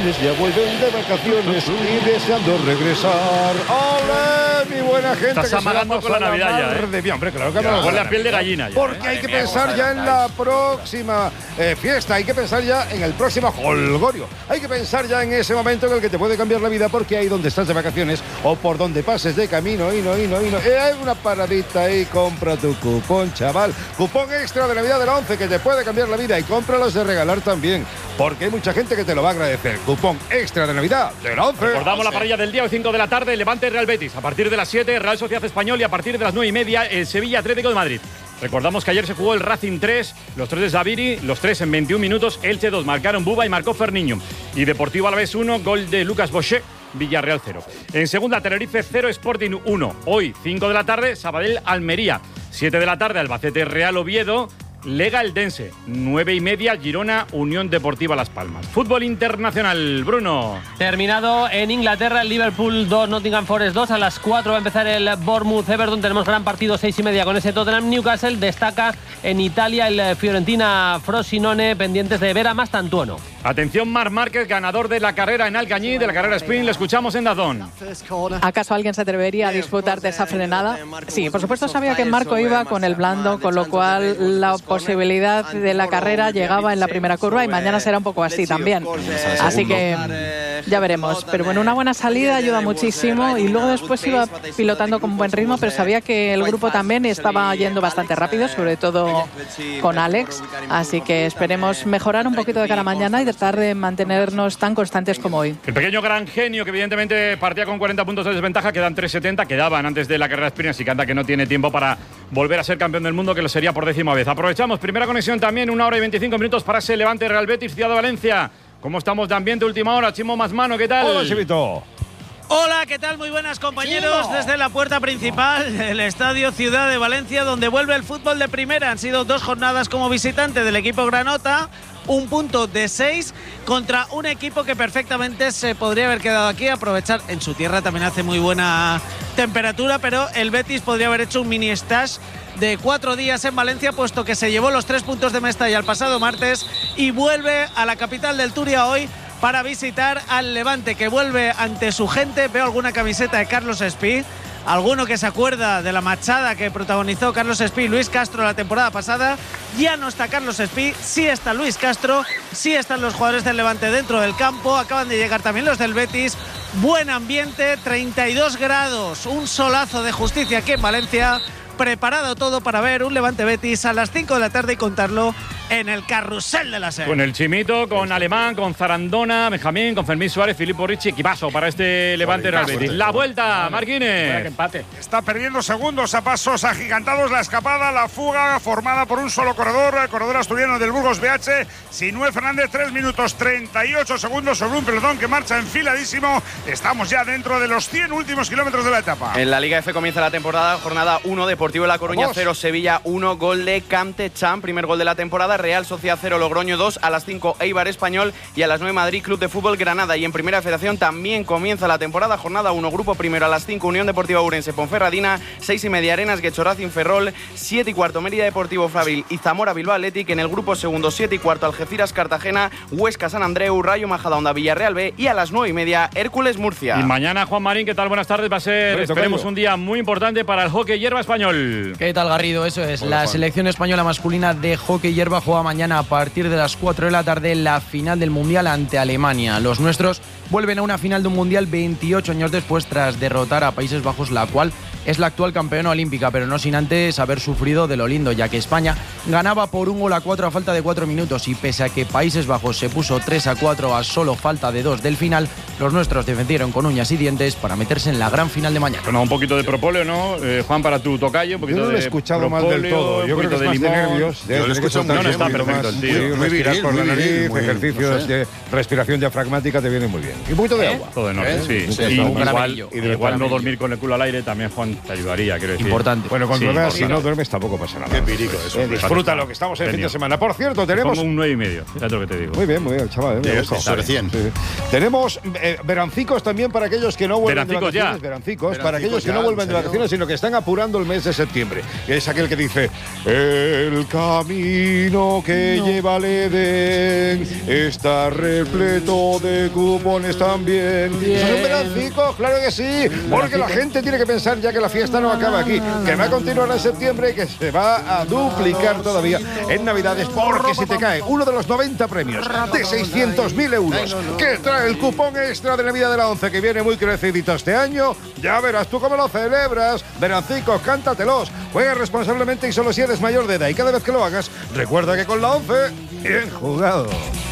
vacaciones y deseando regresar. ¡Hola, mi buena gente! Estás amagando con la Navidad ya, bien, hombre, claro que me huele la piel de gallina ya. Porque hay que pensar ya en la próxima fiesta, hay que pensar ya en el próximo jolgorio. Hay que pensar ya en ese momento en el que te puede cambiar la vida, porque ahí donde estás de vacaciones o por donde pases de camino, hay una paradita ahí, compra tu cupón, chaval. Cupón extra de Navidad del 11 que te puede cambiar la vida, y cómpralos de regalar también, porque hay mucha gente que te lo va a agradecer. Cupón extra de Navidad del 11. Recordamos la parrilla del día, hoy 5 de la tarde, Levante Real Betis. A partir de las 7, Real Sociedad Español, y a partir de las 9:30, el Sevilla Atlético de Madrid. Recordamos que ayer se jugó el Racing 3, los 3 de Zaviri, los 3 en 21 minutos, Elche 2, marcaron Buba y marcó Ferniño. Y Deportivo Alavés 1, gol de Lucas Bochet, Villarreal 0. En segunda, Tenerife 0, Sporting 1. Hoy, 5 de la tarde, Sabadell Almería. 7 de la tarde, Albacete Real Oviedo, Lega Eldense. 9:30, Girona Unión Deportiva Las Palmas. Fútbol internacional, Bruno. Terminado en Inglaterra, el Liverpool 2, Nottingham Forest 2. A las 4 va a empezar el Bournemouth Everton. Tenemos gran partido, 6:30 con ese Tottenham Newcastle. Destaca en Italia el Fiorentina Frosinone, pendientes de Vera Mastantuono. Atención, Marc Márquez, ganador de la carrera en Alcañiz, de la carrera sprint. Le escuchamos en DAZN. ¿Acaso alguien se atrevería a disfrutar de esa frenada? Sí, por supuesto sabía que Marco iba con el blando, con lo cual la posibilidad de la carrera llegaba en la primera curva, y mañana será un poco así también. Así que ya veremos. Pero bueno, una buena salida ayuda muchísimo, y luego después iba pilotando con buen ritmo, pero sabía que el grupo también estaba yendo bastante rápido, sobre todo con Alex. Así que esperemos mejorar un poquito de cara a mañana y tratar de mantenernos tan constantes como hoy. El pequeño gran genio, que evidentemente partía con 40 puntos de desventaja, quedan 3:70, quedaban antes de la carrera sprint, así que anda que no tiene tiempo para volver a ser campeón del mundo, que lo sería por 10ª vez. Aprovechamos, primera conexión también, 1 hora y 25 minutos para ese Levante Real Betis, Ciudad de Valencia. ¿Cómo estamos de ambiente última hora? Chimo Masmano, ¿qué tal? Hola, Chivito. Hola, ¿qué tal? Muy buenas, compañeros. Desde la puerta principal del Estadio Ciudad de Valencia, donde vuelve el fútbol de primera. Han sido 2 jornadas como visitante del equipo granota. 1 punto de 6 contra un equipo que perfectamente se podría haber quedado aquí, aprovechar. En su tierra también hace muy buena temperatura, pero el Betis podría haber hecho un mini stage de 4 días en Valencia, puesto que se llevó los 3 puntos de Mestalla el pasado martes y vuelve a la capital del Turia hoy para visitar al Levante, que vuelve ante su gente. Veo alguna camiseta de Carlos Espí, alguno que se acuerda de la machada que protagonizó Carlos Espí y Luis Castro la temporada pasada. Ya no está Carlos Espí, sí está Luis Castro, sí están los jugadores del Levante dentro del campo. Acaban de llegar también los del Betis. Buen ambiente, 32 grados, un solazo de justicia aquí en Valencia. Preparado todo para ver un Levante Betis a las 5 de la tarde y contarlo en el carrusel de la SER. Con el Chimito, con Alemán, con Zarandona, Benjamín, con Fermín Suárez, Filippo Ricci, equipazo para este Levante Real Betis. La vuelta, Marquínez. Está perdiendo segundos a pasos agigantados la escapada, la fuga formada por un solo corredor, el corredor asturiano del Burgos BH, Sinué Fernández, 3 minutos 38 segundos sobre un pelotón que marcha enfiladísimo. Estamos ya dentro de los 100 últimos kilómetros de la etapa. En la Liga F comienza la temporada, jornada 1, Deportivo de La Coruña 0, Sevilla 1, gol de Camte Chan, primer gol de la temporada, Real Sociedad 0, Logroño 2, a las 5 Eibar Español y a las 9 Madrid Club de Fútbol Granada. Y en Primera Federación también comienza la temporada, jornada 1, grupo primero, a las 5 Unión Deportiva Ourense Ponferradina, 6:30 Arenas Guechorazin Ferrol, 7:15 Mérida Deportivo Fabril y Zamora Bilbao Athletic. En el grupo segundo, 7:15 Algeciras Cartagena, Huesca San Andreu, Rayo Majadahonda Villarreal B y a las 9:30 Hércules Murcia. Y mañana, Juan Marín, ¿qué tal? Buenas tardes. Va a ser, esperemos, un día muy importante para el hockey hierba español. ¿Qué tal, Garrido? Eso es. La selección española masculina de hockey hierba juega mañana a partir de las 4 de la tarde la final del Mundial ante Alemania. Los nuestros vuelven a una final de un Mundial 28 años después tras derrotar a Países Bajos, la cual es la actual campeona olímpica, pero no sin antes haber sufrido de lo lindo, ya que España ganaba por 1-4 a falta de 4 minutos y pese a que Países Bajos se puso 3-4 a solo falta de 2 del final, los nuestros defendieron con uñas y dientes para meterse en la gran final de mañana. Bueno, un poquito de propóleo, ¿no? Juan, para tu tocayo, un poquito yo no lo he escuchado mal del todo. Yo creo que es más de nervios. Yo lo escucho muy bien. No, está perfecto el tío. Respirar por la nariz, ejercicios de respiración diafragmática te vienen muy bien. Y un poquito de agua. Todo en orden, sí. Igual no dormir con el culo al aire también, Juan, te ayudaría, quiero decir. Importante. Bueno, cuando duermes, si no duermes tampoco pasa nada. Qué pirico eso. Disfruta lo que estamos en fin de semana. Por cierto, tenemos... Pongo un 9,5, fíjate lo que te digo. Muy bien, chaval. Sobre 100. Tenemos verancicos también para aquellos que no vuelven de vacaciones. Verancicos, para aquellos que no vuelven de vacaciones, sino que están apurando el mes de septiembre. Que es aquel que dice: el camino que lleva al Edén está repleto de cupones también. ¿Son verancicos? Claro que sí, porque la gente tiene que pensar ya que la fiesta no acaba aquí, que va a continuar en septiembre y que se va a duplicar todavía en Navidades, porque si te cae uno de los 90 premios de 600.000 euros que trae el cupón extra de Navidad de la 11, que viene muy crecidito este año, ya verás tú cómo lo celebras. Verancicos, cántatelos, juega responsablemente y solo si eres mayor de edad, y cada vez que lo hagas, recuerda que con la 11, bien jugado.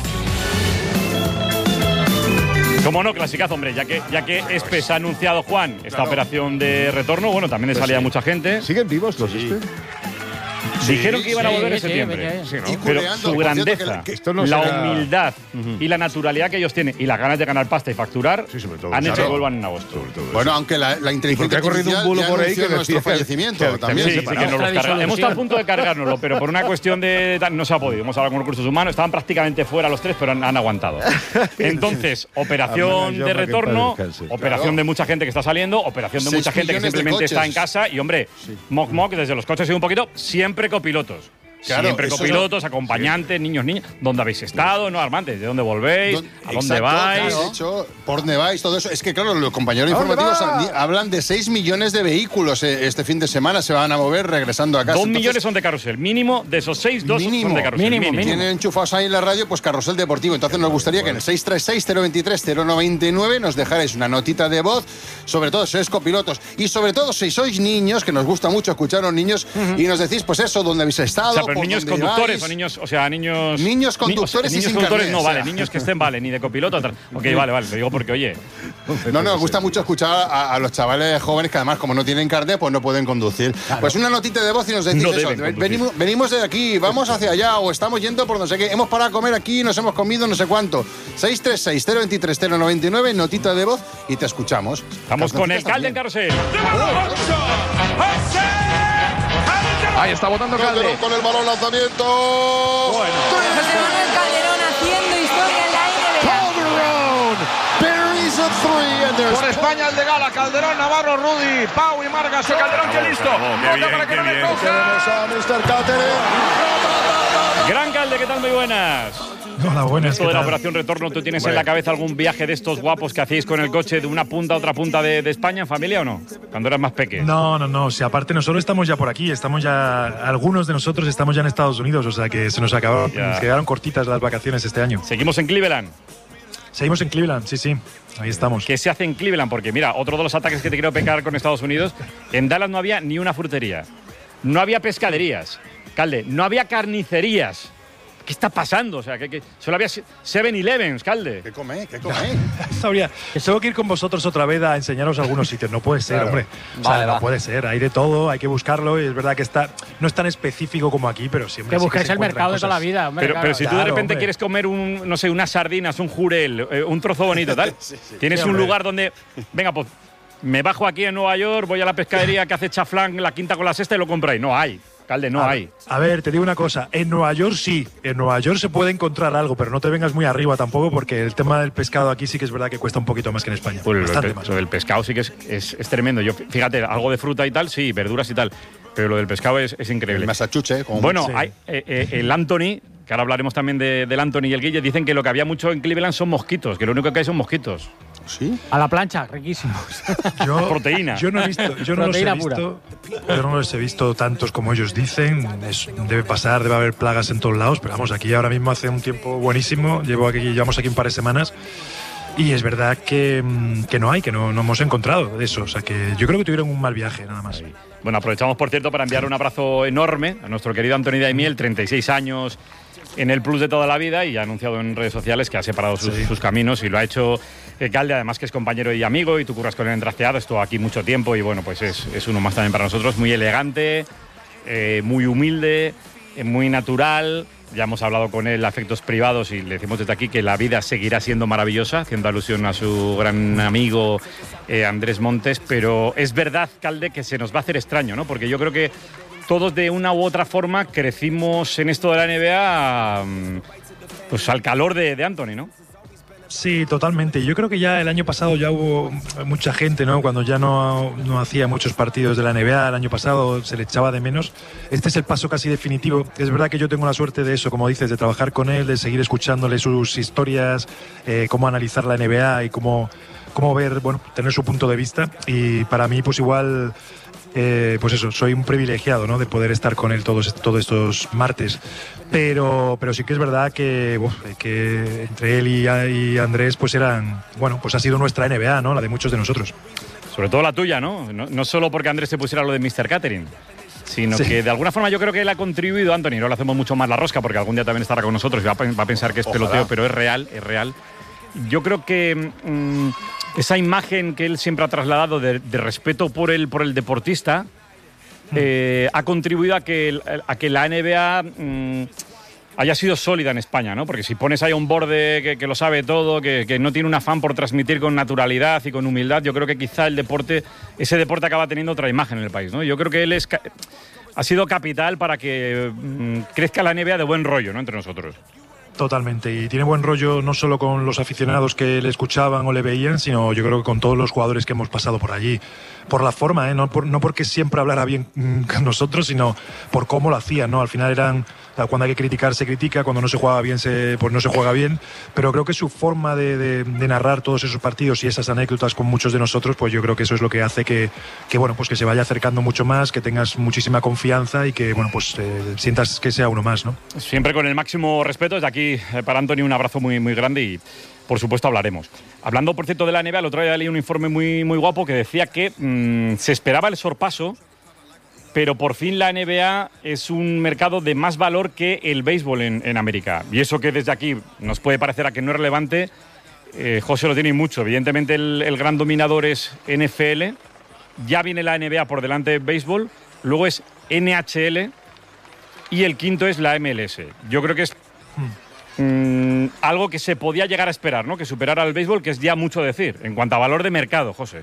Como no, clasicazo, hombre, ya que Espes ha anunciado, Juan, esta operación de retorno, bueno, también le salía a mucha gente. ¿Siguen vivos los Espes? Dijeron que iban a volver en septiembre. ¿No? Pero su grandeza, la humildad y la naturalidad que ellos tienen y las ganas de ganar pasta y facturar han hecho que vuelvan en agosto. Bueno, aunque la inteligencia ha corrido un bulo por ahí que nuestro fallecimiento también. Sí, que nos los hemos estado a punto de cargárnoslo, pero por una cuestión de no se ha podido. Hemos hablado con recursos humanos, estaban prácticamente fuera los tres, pero han aguantado. Entonces, operación de retorno, operación de mucha gente que está saliendo, operación de mucha gente que simplemente está en casa y, hombre, moc desde los coches y un poquito, siempre copilotos. Claro, siempre copilotos, acompañantes, niños. ¿Dónde habéis estado? ¿No, Armantes? ¿De dónde volvéis? ¿A dónde vais? Claro. De hecho, ¿por dónde vais? Todo eso. Es que, claro, los compañeros informativos hablan de 6 millones de vehículos este fin de semana se van a mover regresando a casa. 2 millones son de carrusel. Mínimo de esos 6, 2 son de carrusel. Mínimo. Tienen enchufados ahí en la radio, pues carrusel deportivo. Entonces nos gustaría que en el 636-023-099 nos dejarais una notita de voz, sobre todo si sois copilotos y sobre todo si sois niños, que nos gusta mucho escuchar a los niños, y nos decís, pues eso, dónde habéis estado. O sea, pero niños conductores o niños, o sea, niños conductores y niños sin conductores carnet, no, o sea. vale, niños que estén, vale, ni de copiloto. Ok, vale, lo digo porque, oye. No, nos gusta mucho escuchar a los chavales jóvenes que además, como no tienen carnet, pues no pueden conducir. Claro. Pues una notita de voz y nos decís eso. Venimos de aquí, vamos hacia allá o estamos yendo por no sé qué. Hemos parado a comer aquí, nos hemos comido no sé cuánto. 636-023-099, notita de voz y te escuchamos. Estamos con el Calde en carrusel. Ahí está botando Calderón con el balón, lanzamiento. Bueno. José Manuel Calderón haciendo historia en la NBA. Por España el de Gala, Calderón, Navarro, Rudy, Pau y Margas. Calderón, que listo. Para que no le coja. Gran Calde, ¿qué tal? Muy buenas. Hola, buenas. Esto de la operación retorno, ¿tú tienes en la cabeza algún viaje de estos guapos que hacéis con el coche de una punta a otra punta de España en familia o no? Cuando eras más pequeño. No. O sea, aparte nosotros estamos ya por aquí, algunos de nosotros estamos ya en Estados Unidos, o sea que se nos acabaron, nos quedaron cortitas las vacaciones este año. ¿Seguimos en Cleveland? Seguimos en Cleveland, sí. Ahí estamos. ¿Qué se hace en Cleveland? Porque mira, otro de los ataques que te quiero pecar con Estados Unidos, en Dallas no había ni una frutería, no había pescaderías, Calde, no había carnicerías. ¿Qué está pasando? O sea, que solo había 7-Elevens, Calde. ¿Qué come? Sabría. Tengo que ir con vosotros otra vez a enseñaros algunos sitios. No puede ser, hombre. No puede ser. Hay de todo, hay que buscarlo. Y es verdad que no es tan específico como aquí, pero siempre. Que buscáis el mercado de toda la vida, hombre. Pero si tú de repente quieres comer unas sardinas, un jurel, un trozo bonito, tal, tienes un lugar donde. Venga, pues me bajo aquí en Nueva York, voy a la pescadería que hace chaflán, la quinta con la sexta y lo compráis. No hay. Calde, no hay. A ver, te digo una cosa. En Nueva York sí. En Nueva York se puede encontrar algo, pero no te vengas muy arriba tampoco, porque el tema del pescado aquí sí que es verdad que cuesta un poquito más que en España. Pues lo del pescado sí que es tremendo. Fíjate, algo de fruta y tal, sí, verduras y tal. Pero lo del pescado es increíble. El Massachusetts. Bueno, hay, el Anthony, que ahora hablaremos también del Anthony y el Guille, dicen que lo que había mucho en Cleveland son mosquitos, que lo único que hay son mosquitos. ¿Sí? A la plancha, riquísimos. Proteína. Yo no he visto, yo no los he visto tantos como ellos dicen. Debe haber plagas en todos lados, pero vamos, aquí ahora mismo hace un tiempo buenísimo. Llevamos aquí un par de semanas. Y es verdad que no hemos encontrado de eso. O sea que yo creo que tuvieron un mal viaje, nada más. Bueno, aprovechamos, por cierto, para enviar un abrazo enorme a nuestro querido Anthony Daimiel, 36 años en el Plus de toda la vida, y ha anunciado en redes sociales que ha separado sus caminos, y lo ha hecho Calde, además que es compañero y amigo, y tú curras con él en Trasteado, estuvo aquí mucho tiempo, y bueno, pues es uno más también para nosotros, muy elegante, muy humilde, muy natural. Ya hemos hablado con él a efectos privados y le decimos desde aquí que la vida seguirá siendo maravillosa, haciendo alusión a su gran amigo Andrés Montes, pero es verdad, Calde, que se nos va a hacer extraño, ¿no? Porque yo creo que todos de una u otra forma crecimos en esto de la NBA pues al calor de Anthony, ¿no? Sí, totalmente. Yo creo que ya el año pasado ya hubo mucha gente, ¿no? Cuando ya no hacía muchos partidos de la NBA, el año pasado se le echaba de menos. Este es el paso casi definitivo. Es verdad que yo tengo la suerte de eso, como dices, de trabajar con él, de seguir escuchándole sus historias, cómo analizar la NBA y cómo ver, bueno, tener su punto de vista. Y para mí, pues igual, pues eso, soy un privilegiado, ¿no? De poder estar con él todos estos martes. Pero sí que es verdad que entre él y Andrés pues pues ha sido nuestra NBA, ¿no? La de muchos de nosotros. Sobre todo la tuya, ¿no? No solo porque Andrés se pusiera lo de Mr. Catering, sino que de alguna forma yo creo que él ha contribuido, Anthony, no le hacemos mucho más la rosca porque algún día también estará con nosotros y va a pensar que es peloteo, pero es real. Yo creo que esa imagen que él siempre ha trasladado de respeto por el deportista ha contribuido a que la NBA haya sido sólida en España, ¿no? Porque si pones ahí a un borde que lo sabe todo, que no tiene un afán por transmitir con naturalidad y con humildad, yo creo que quizá ese deporte acaba teniendo otra imagen en el país, ¿no? Yo creo que él ha sido capital para que crezca la NBA de buen rollo, ¿no? Entre nosotros. Totalmente, y tiene buen rollo no solo con los aficionados que le escuchaban o le veían, sino yo creo que con todos los jugadores que hemos pasado por allí. Por la forma, no porque siempre hablara bien con nosotros, sino por cómo lo hacían, ¿no? Al final cuando hay que criticar se critica, cuando no se juega bien pues no se juega bien, pero creo que su forma de narrar todos esos partidos y esas anécdotas con muchos de nosotros, pues yo creo que eso es lo que hace que se vaya acercando mucho más, que tengas muchísima confianza y que sientas que sea uno más, ¿no? Siempre con el máximo respeto. Desde aquí para Anthony un abrazo muy, muy grande y por supuesto hablaremos. Hablando, por cierto, de la NBA, el otro día leí un informe muy, muy guapo que decía que se esperaba el sorpaso, pero por fin la NBA es un mercado de más valor que el béisbol en América. Y eso que desde aquí nos puede parecer a que no es relevante, José lo tiene mucho. Evidentemente el gran dominador es NFL, ya viene la NBA por delante de béisbol, luego es NHL y el quinto es la MLS. Yo creo que es algo que se podía llegar a esperar, ¿no? Que superara al béisbol, que es ya mucho decir en cuanto a valor de mercado, José.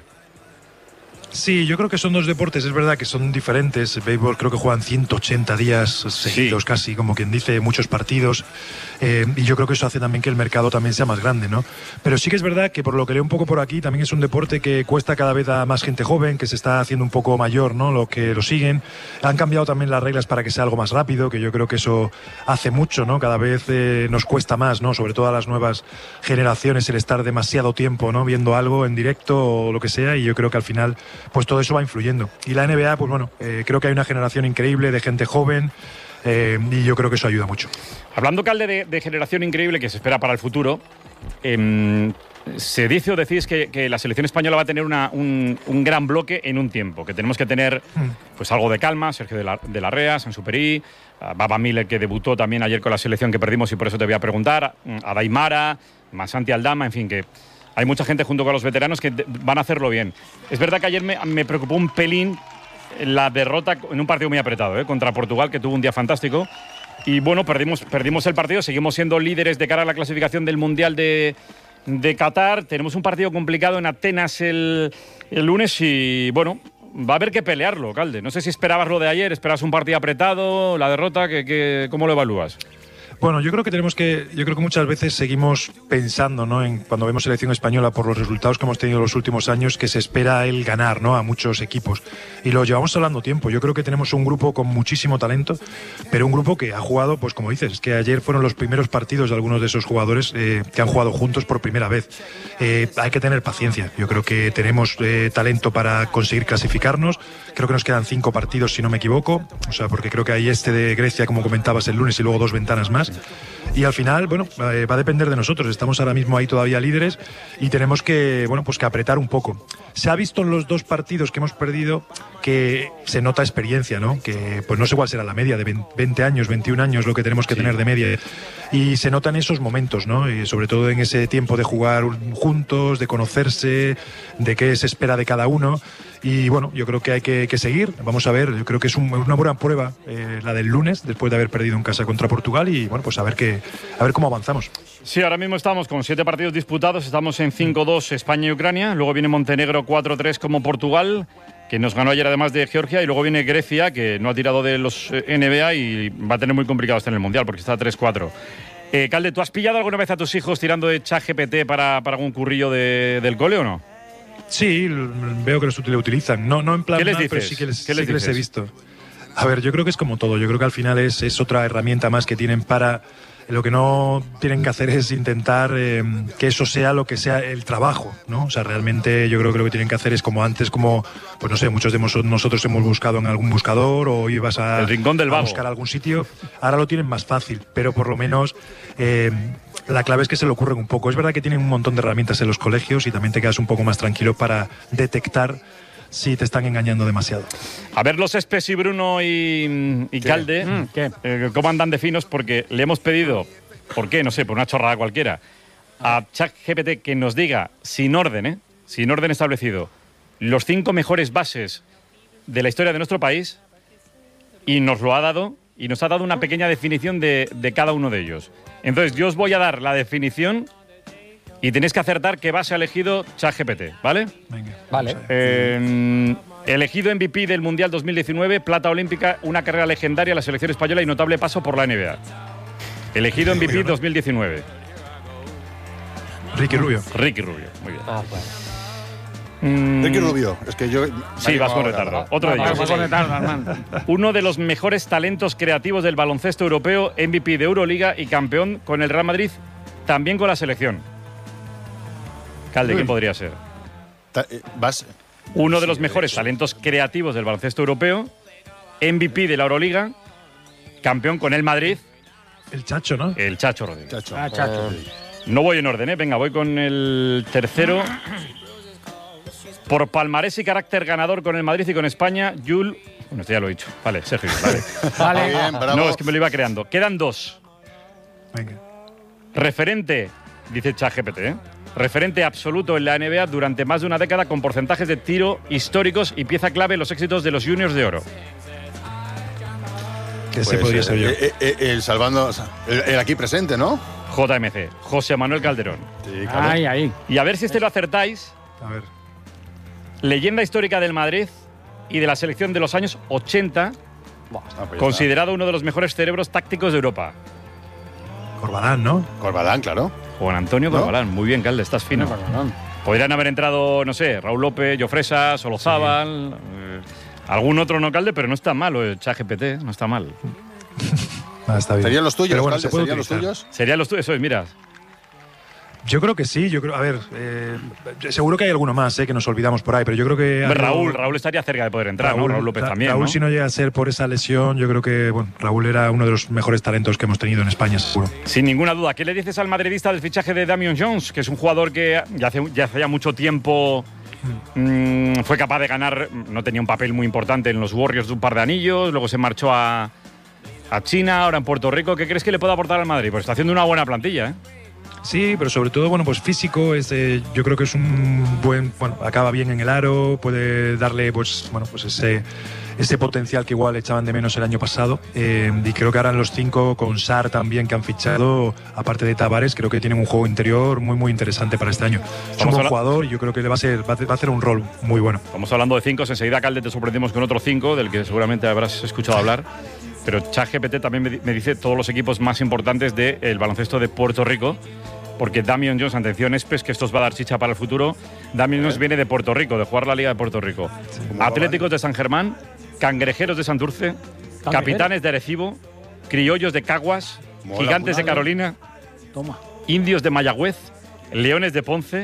Sí, yo creo que son dos deportes, es verdad que son diferentes. El béisbol creo que juegan 180 días seguidos, casi, como quien dice, muchos partidos. Y yo creo que eso hace también que el mercado también sea más grande, ¿no? Pero sí que es verdad que por lo que leo un poco por aquí, también es un deporte que cuesta cada vez a más gente joven, que se está haciendo un poco mayor, ¿no? Lo que lo siguen. Han cambiado también las reglas para que sea algo más rápido, que yo creo que eso hace mucho, ¿no? Cada vez nos cuesta más, ¿no? Sobre todo a las nuevas generaciones el estar demasiado tiempo, ¿no? Viendo algo en directo o lo que sea, y yo creo que al final pues todo eso va influyendo. Y la NBA, pues bueno, creo que hay una generación increíble de gente joven y yo creo que eso ayuda mucho. Hablando, Calde, de generación increíble que se espera para el futuro, Se dice o decís que la selección española va a tener un gran bloque en un tiempo, que tenemos que tener pues algo de calma, Sergio de la Rea, Sansuperi, Baba Miller, que debutó también ayer con la selección que perdimos y por eso te voy a preguntar, a Daimara, Masanti Aldama, en fin, que hay mucha gente junto con los veteranos que van a hacerlo bien. Es verdad que ayer me preocupó un pelín la derrota en un partido muy apretado, contra Portugal, que tuvo un día fantástico. Y bueno, perdimos el partido, seguimos siendo líderes de cara a la clasificación del Mundial de Qatar. Tenemos un partido complicado en Atenas el lunes y bueno, va a haber que pelearlo, Calde. No sé si esperabas lo de ayer, esperabas un partido apretado, la derrota, ¿cómo lo evalúas? Bueno, yo creo que muchas veces seguimos pensando, ¿no?, en cuando vemos selección española por los resultados que hemos tenido en los últimos años, que se espera el ganar, ¿no?, a muchos equipos. Y lo llevamos hablando tiempo. Yo creo que tenemos un grupo con muchísimo talento, pero un grupo que ha jugado, pues como dices, que ayer fueron los primeros partidos de algunos de esos jugadores que han jugado juntos por primera vez. Hay que tener paciencia. Yo creo que tenemos talento para conseguir clasificarnos. Creo que nos quedan 5 partidos, si no me equivoco. O sea, porque creo que hay este de Grecia, como comentabas, el lunes y luego 2 ventanas más. Y al final, bueno, va a depender de nosotros. Estamos ahora mismo ahí todavía líderes y tenemos que, bueno, pues que apretar un poco. Se ha visto en los 2 partidos que hemos perdido que se nota experiencia, ¿no? Que pues no sé cuál será la media, de 20 años, 21 años lo que tenemos que tener de media. Y se nota en esos momentos, ¿no? Y sobre todo en ese tiempo de jugar juntos, de conocerse, de qué se espera de cada uno. Y bueno, yo creo que hay que seguir. Vamos a ver, yo creo que es una buena prueba la del lunes, después de haber perdido en casa contra Portugal. Y bueno, pues a ver cómo avanzamos. Sí, ahora mismo estamos con 7 partidos disputados. Estamos en 5-2 España y Ucrania. Luego viene Montenegro 4-3 como Portugal, que nos ganó ayer además de Georgia. Y luego viene Grecia, que no ha tirado de los NBA y va a tener muy complicado estar en el Mundial porque está 3-4. Calde, ¿tú has pillado alguna vez a tus hijos tirando de ChatGPT para algún currillo del cole o no? Sí, veo que lo utilizan. No en plan ¿Qué les mal, dices? pero sí que les dices? he visto. A ver, yo creo que es como todo. Yo creo que al final es otra herramienta más que tienen para... Lo que no tienen que hacer es intentar que eso sea lo que sea el trabajo, ¿no? O sea, realmente yo creo que lo que tienen que hacer es como antes, pues no sé, muchos de nosotros hemos buscado en algún buscador o ibas el rincón del vago, a buscar algún sitio. Ahora lo tienen más fácil, pero por lo menos... la clave es que se le ocurren un poco. Es verdad que tienen un montón de herramientas en los colegios y también te quedas un poco más tranquilo para detectar si te están engañando demasiado. A ver los Espes y Bruno y Calde, cómo andan de finos, porque le hemos pedido, ¿por qué? No sé, por una chorrada cualquiera, a ChatGPT que nos diga, sin orden establecido, los 5 mejores bases de la historia de nuestro país, y nos lo ha dado, y nos ha dado una pequeña definición de cada uno de ellos. Entonces, yo os voy a dar la definición y tenéis que acertar qué base ha elegido ChatGPT, ¿vale? Venga. Vale. Elegido MVP del Mundial 2019, plata olímpica, una carrera legendaria, la selección española y notable paso por la NBA. Elegido MVP 2019. Ricky Rubio. Muy bien. Ricky Rubio, es que yo... Sí, vas con retardo. Otro de ellos. Uno de los mejores talentos creativos del baloncesto europeo, MVP de Euroliga y campeón con el Real Madrid, también con la selección. Calde, ¿quién podría ser? Uno de los mejores talentos creativos del baloncesto europeo, MVP de la Euroliga, campeón con el Madrid. El Chacho, ¿no? El Chacho Rodríguez. Chacho. No voy en orden, ¿eh? Venga, voy con el tercero. Por palmarés y carácter ganador con el Madrid y con España, Jules... Bueno, esto ya lo he dicho. Vale, Sergio, vale. Bien, bravo. No, es que me lo iba creando. Quedan 2. Venga. Referente, dice ChatGPT, referente absoluto en la NBA durante más de una década con porcentajes de tiro históricos y pieza clave en los éxitos de los Juniors de Oro. Ese podría ser yo. El aquí presente, ¿no? JMC, José Manuel Calderón. Sí, claro. Ahí. Y a ver si lo acertáis. A ver. Leyenda histórica del Madrid y de la selección de los años 80, considerado uno de los mejores cerebros tácticos de Europa. Corbalán, ¿no? Corbalán, claro. Juan Antonio Corbalán. Muy bien, Calde, estás fino. Podrían haber entrado, no sé, Raúl López, Jofresa, Solozábal, algún otro no, Calde, pero no está mal, ChatGPT, no está mal. Está bien. ¿Serían los tuyos, pero bueno, Calde? ¿Serían los tuyos? Serían los tuyos, eso es, mira. Yo creo que sí, a ver, seguro que hay alguno más que nos olvidamos por ahí, pero yo creo que… Raúl estaría cerca de poder entrar, ¿no? Raúl López también, Raúl, ¿no? si no llega a ser por esa lesión, yo creo que Raúl era uno de los mejores talentos que hemos tenido en España, seguro. Sin ninguna duda. ¿Qué le dices al madridista del fichaje de Damian Jones, que es un jugador que ya hace mucho tiempo fue capaz de ganar, no tenía un papel muy importante en los Warriors de un par de anillos, luego se marchó a China, ahora en Puerto Rico? ¿Qué crees que le puede aportar al Madrid? Pues está haciendo una buena plantilla, ¿eh? Sí, pero sobre todo, pues físico, yo creo que es un buen, acaba bien en el aro, puede darle, pues ese potencial que igual echaban de menos el año pasado. Y creo que ahora los 5 con Sarr también que han fichado, aparte de Tavares, creo que tienen un juego interior muy, muy interesante para este año. Es un buen jugador y yo creo que va a hacer un rol muy bueno. Estamos hablando de 5, enseguida, Calde, te sorprendemos con otro 5, del que seguramente habrás escuchado hablar. Pero ChatGPT también me dice todos los equipos más importantes del baloncesto de Puerto Rico, porque Damian Jones, atención, Espes, que esto os va a dar chicha para el futuro. Damian Jones viene de Puerto Rico, de jugar la Liga de Puerto Rico. Atléticos de San Germán, Cangrejeros de Santurce, Capitanes de Arecibo, Criollos de Caguas, Gigantes de Carolina, Indios de Mayagüez, Leones de Ponce,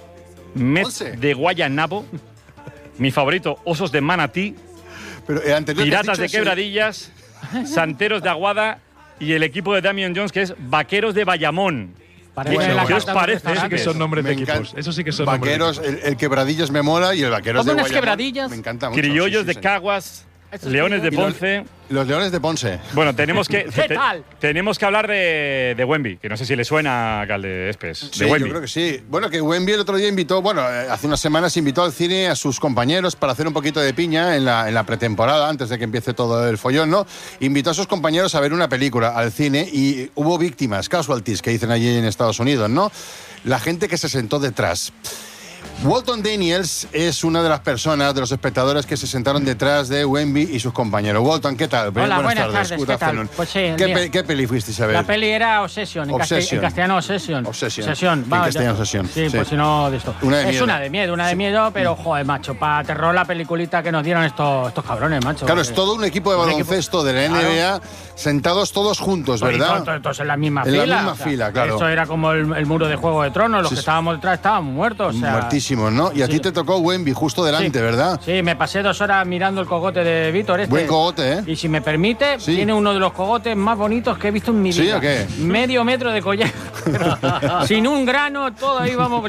Mets de Guayanabo, mi favorito, Osos de Manatí, Piratas de Quebradillas, Santeros de Aguada y el equipo de Damian Jones, que es Vaqueros de Bayamón. ¿Qué os parece? Eso sí que son nombres de equipos. Eso sí que son Vaqueros, el Quebradillas me mola y el Vaqueros de Bayamón Quebradillas? Me encanta mucho. Criollos de Caguas, Leones de Ponce. Los Leones de Ponce. Bueno, tenemos que hablar de Wemby, que no sé si le suena a Calde Espes. Sí, yo creo que sí. Bueno, que Wemby el otro día hace unas semanas invitó al cine a sus compañeros para hacer un poquito de piña en la pretemporada, antes de que empiece todo el follón, ¿no? Invitó a sus compañeros a ver una película al cine y hubo víctimas, casualties, que dicen allí en Estados Unidos, ¿no? La gente que se sentó detrás. Walton Daniels es una de las personas, de los espectadores que se sentaron detrás de Wemby y sus compañeros. Walton, ¿qué tal? Hola, buenas tardes. ¿Qué tal? Pues sí, ¿Qué peli fuisteis a ver? La peli era Obsession, en castellano Obsession. En castellano Obsession. Sí, pues si no de esto. Es una de miedo, pero joder, macho, para terror la peliculita que nos dieron estos cabrones, macho. Claro, es todo un equipo de baloncesto de la NBA, sentados todos juntos, ¿verdad? Todos en la misma fila. En la misma fila, claro. Esto era como el muro de Juego de Tronos, los que estábamos detrás estábamos muertos. Muertísimos, ¿no? Y a ti te tocó Wemby justo delante, ¿verdad? Sí, me pasé 2 horas mirando el cogote de Víctor. Buen cogote, ¿eh? Y si me permite, tiene uno de los cogotes más bonitos que he visto en mi vida. ¿Sí o qué? Medio metro de collar. Sin un grano, todo ahí vamos.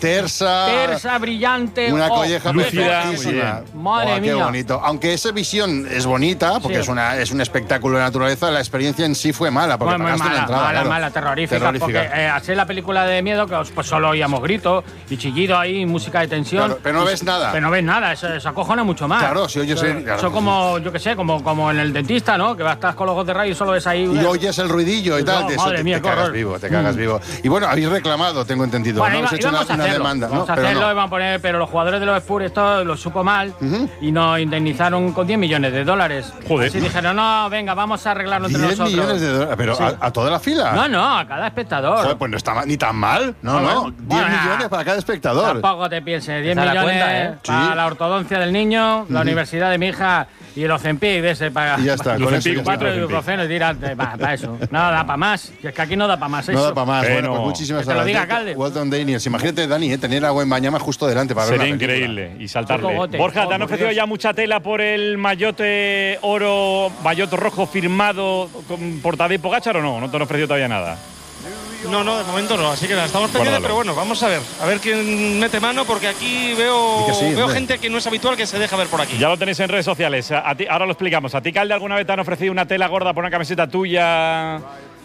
Tersa, brillante. Una colleja lúcida. Madre mía. Qué bonito. Aunque esa visión es bonita, porque es un espectáculo de naturaleza, la experiencia en sí fue mala, porque pagaste una entrada. Mala, terrorífica. Porque hacer la película de miedo, que pues solo oíamos gritos y chillido ahí, música de tensión. Claro, pero no ves nada. Pero no ves nada, eso acojona mucho más. Claro, si oyes… Eso como, yo qué sé, como en el dentista, ¿no? Que estás con los ojos de rayo y solo ves ahí… Y oyes el ruidillo y tal. Madre mía, te cagas vivo. Y bueno, habéis reclamado, tengo entendido. Bueno, habéis hecho una demanda. Vamos a hacerlo, iban a poner, pero los jugadores de los Spurs esto lo supo mal y nos indemnizaron con $10 millones. Joder. Así dijeron, no, venga, vamos a arreglarlo entre nosotros. $10 millones, pero sí. ¿A toda la fila? No, a cada espectador. Joder, pues no está ni tan mal. No. 10 millones para cada espectador. Tampoco te pienses, 10 millones para la ortodoncia del niño, la universidad de mi hija y el Ozempic de ese para… Y ya está. Con 4 ibuprofeno y tirante, para eso. No da para más. Es que aquí no da para más eso. No da para más. Bueno, pues muchísimas gracias. Te lo diga, Calde. Walton Daniels. Imagínate, Dani, tener a Wembanyama justo delante para ver. Sería increíble. Y saltarle. Borja, ¿te han ofrecido ya mucha tela por el mayote oro, mayote rojo firmado por Tadej Pogačar o no? ¿No te han ofrecido todavía nada? No, de momento no, así que estamos pendientes, pero bueno, vamos a ver quién mete mano, porque aquí veo gente que no es habitual que se deja ver por aquí. Ya lo tenéis en redes sociales, ahora lo explicamos. ¿A ti, Calde, alguna vez te han ofrecido una tela gorda por una camiseta tuya,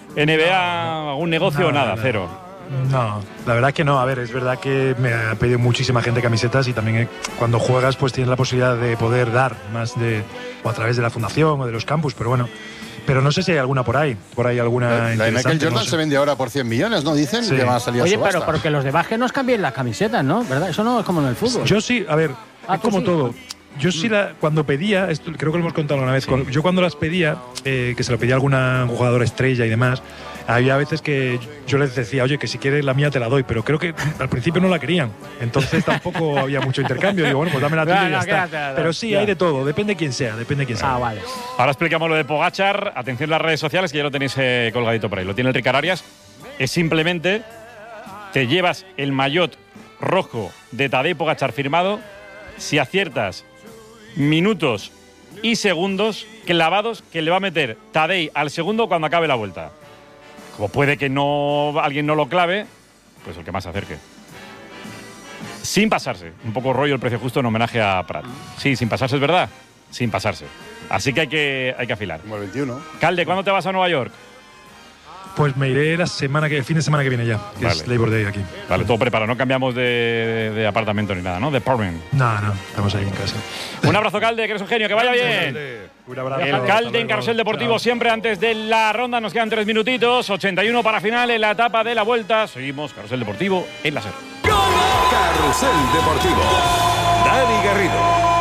NBA, algún negocio o nada? Cero. No, la verdad que no. A ver, es verdad que me ha pedido muchísima gente camisetas y también cuando juegas pues tienes la posibilidad de poder dar más o a través de la fundación o de los campus, pero bueno. Pero no sé si hay alguna por ahí alguna la de Michael Jordan se vende ahora por 100 millones, ¿no? Dicen que va a salir a subasta. Oye, pero porque los de básquet nos cambien las camisetas, ¿no? ¿Verdad? Eso no es como en el fútbol. Yo sí, a ver, es como todo. Yo sí, cuando pedía, esto creo que lo hemos contado una vez, yo cuando las pedía, que se lo pedía a alguna jugadora estrella y demás, había veces que yo les decía, oye, que si quieres la mía te la doy, pero creo que al principio no la querían, entonces tampoco había mucho intercambio. Digo, bueno, pues dame la tuya y ya está. Pero sí, hay de todo, depende quién sea, vale. Ahora explicamos lo de Pogačar. Atención a las redes sociales, que ya lo tenéis colgadito por ahí. Lo tiene el Ricard Arias. Es simplemente te llevas el maillot rojo de Tadej Pogačar firmado si aciertas minutos y segundos clavados que le va a meter Tadej al segundo cuando acabe la vuelta. Como puede que alguien no lo clave, pues el que más se acerque. Sin pasarse. Un poco rollo el precio justo en homenaje a Prat. Sí, sin pasarse, es verdad. Sin pasarse. Así que hay que afilar. Como el 21. Calde, ¿cuándo te vas a Nueva York? Pues me iré el fin de semana que viene ya, que es Labor Day aquí. Vale, todo preparado. No cambiamos de apartamento ni nada, ¿no? De apartment. No, estamos ahí en casa. Un abrazo, Calde, que eres un genio. Que vaya bien. Un abrazo. El Calde en Carrusel Deportivo, siempre antes de la ronda. Nos quedan 3 minutitos. 81 para final en la etapa de la vuelta. Seguimos Carrusel Deportivo en la SER. Carrusel Deportivo. Dani Garrido.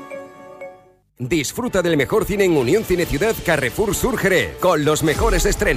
Disfruta del mejor cine en Unión Cine Ciudad Carrefour Sur Jerez, con los mejores estrenos.